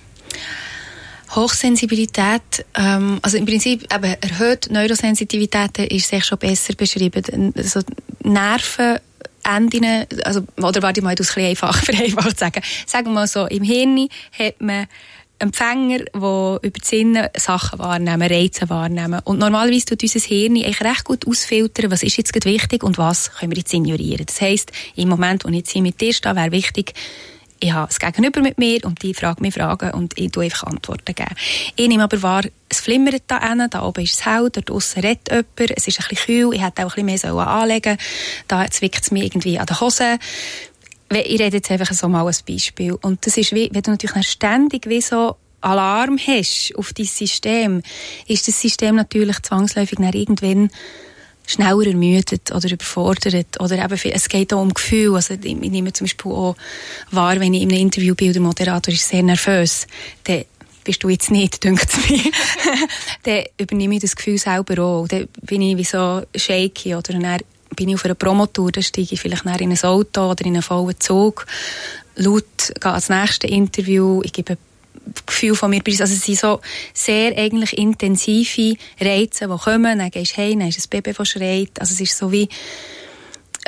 Hochsensibilität, ähm, also im Prinzip eben erhöht Neurosensitivität ist sich schon besser beschrieben. Also Nervenenden, also, oder warte mal, ich muss es ein bisschen einfach vereinfacht sagen. Sagen wir mal so, im Hirn hat man Empfänger, die über die Sinne Sachen wahrnehmen, Reize wahrnehmen. Und normalerweise tut unser Hirn eigentlich recht gut ausfiltern, was ist jetzt gerade wichtig und was können wir jetzt ignorieren. Das heisst, im Moment, wo ich jetzt hier mit dir stehe, wäre wichtig, ich habe das Gegenüber mit mir und die fragt mich Fragen und ich tue einfach Antworten geben. Ich nehme aber wahr, es flimmert da hinten, da oben ist es hell, dort draussen redet jemand, es ist ein bisschen kühl, ich hätte auch ein bisschen mehr anlegen sollen, da zwickt es mich irgendwie an den Hosen. Ich rede jetzt einfach so mal ein Beispiel. Und das ist wie, wenn du natürlich ständig wie so Alarm hast auf dein System, ist das System natürlich zwangsläufig dann irgendwann schneller ermüdet oder überfordert. Oder eben, es geht auch um Gefühl. Also, ich nehme zum Beispiel auch wahr, wenn ich in einem Interview bin, der Moderator ist sehr nervös, dann bist du jetzt nicht, denkt es mir. Dann übernehme ich das Gefühl selber auch. Dann bin ich wie so shaky. Oder dann bin ich auf einer Promotour, dann steige ich vielleicht in ein Auto oder in einen vollen Zug. Laut gehe ans nächste Interview. Ich gebe Gefühl von mir. Also es sind so sehr eigentlich intensive Reize, die kommen. Dann gehst du heim, dann ist ein Baby, das schreit. Also es ist so wie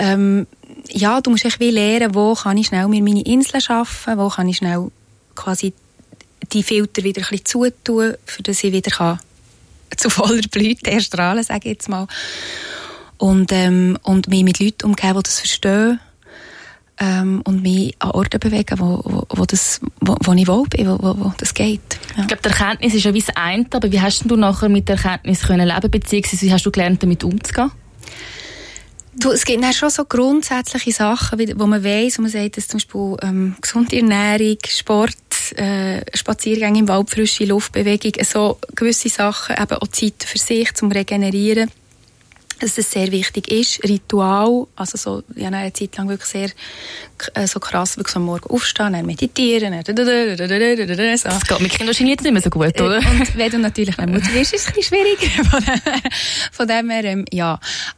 ähm, ja, du musst echt wie lernen, wo kann ich schnell mir meine Inseln schaffen, wo kann ich schnell quasi die Filter wieder ein bisschen zutun, für dass ich wieder kann zu voller Blüte erstrahlen, sage ich jetzt mal. Und, ähm, und mich mit Leuten umgeben, die das verstehen. Ähm, und mich an Orten bewegen, wo, wo, wo, das, wo, wo ich wohl bin, wo, wo, wo das geht. Ja. Ich glaube, die Erkenntnis ist ja wie das eine, aber wie hast du nachher mit der Erkenntnis können leben, beziehungsweise wie hast du gelernt, damit umzugehen? Du, es gibt dann schon so grundsätzliche Sachen, wie, wo man weiss, wo man sagt, dass zum Beispiel ähm, gesunde Ernährung, Sport, äh, Spaziergänge im Wald, frische Luftbewegung, so gewisse Sachen, eben auch Zeit für sich, zum Regenerieren, dass das sehr wichtig ist. Ritual, also so, ich habe eine Zeit lang wirklich sehr äh, so krass, wirklich so am Morgen aufstehen, dann meditieren, dann so. Das geht mit Kindern wahrscheinlich jetzt nicht mehr so gut, oder? Und wenn du natürlich eine Mutter bist, ist es ein bisschen schwieriger. Von dem, von dem her, ähm, ja.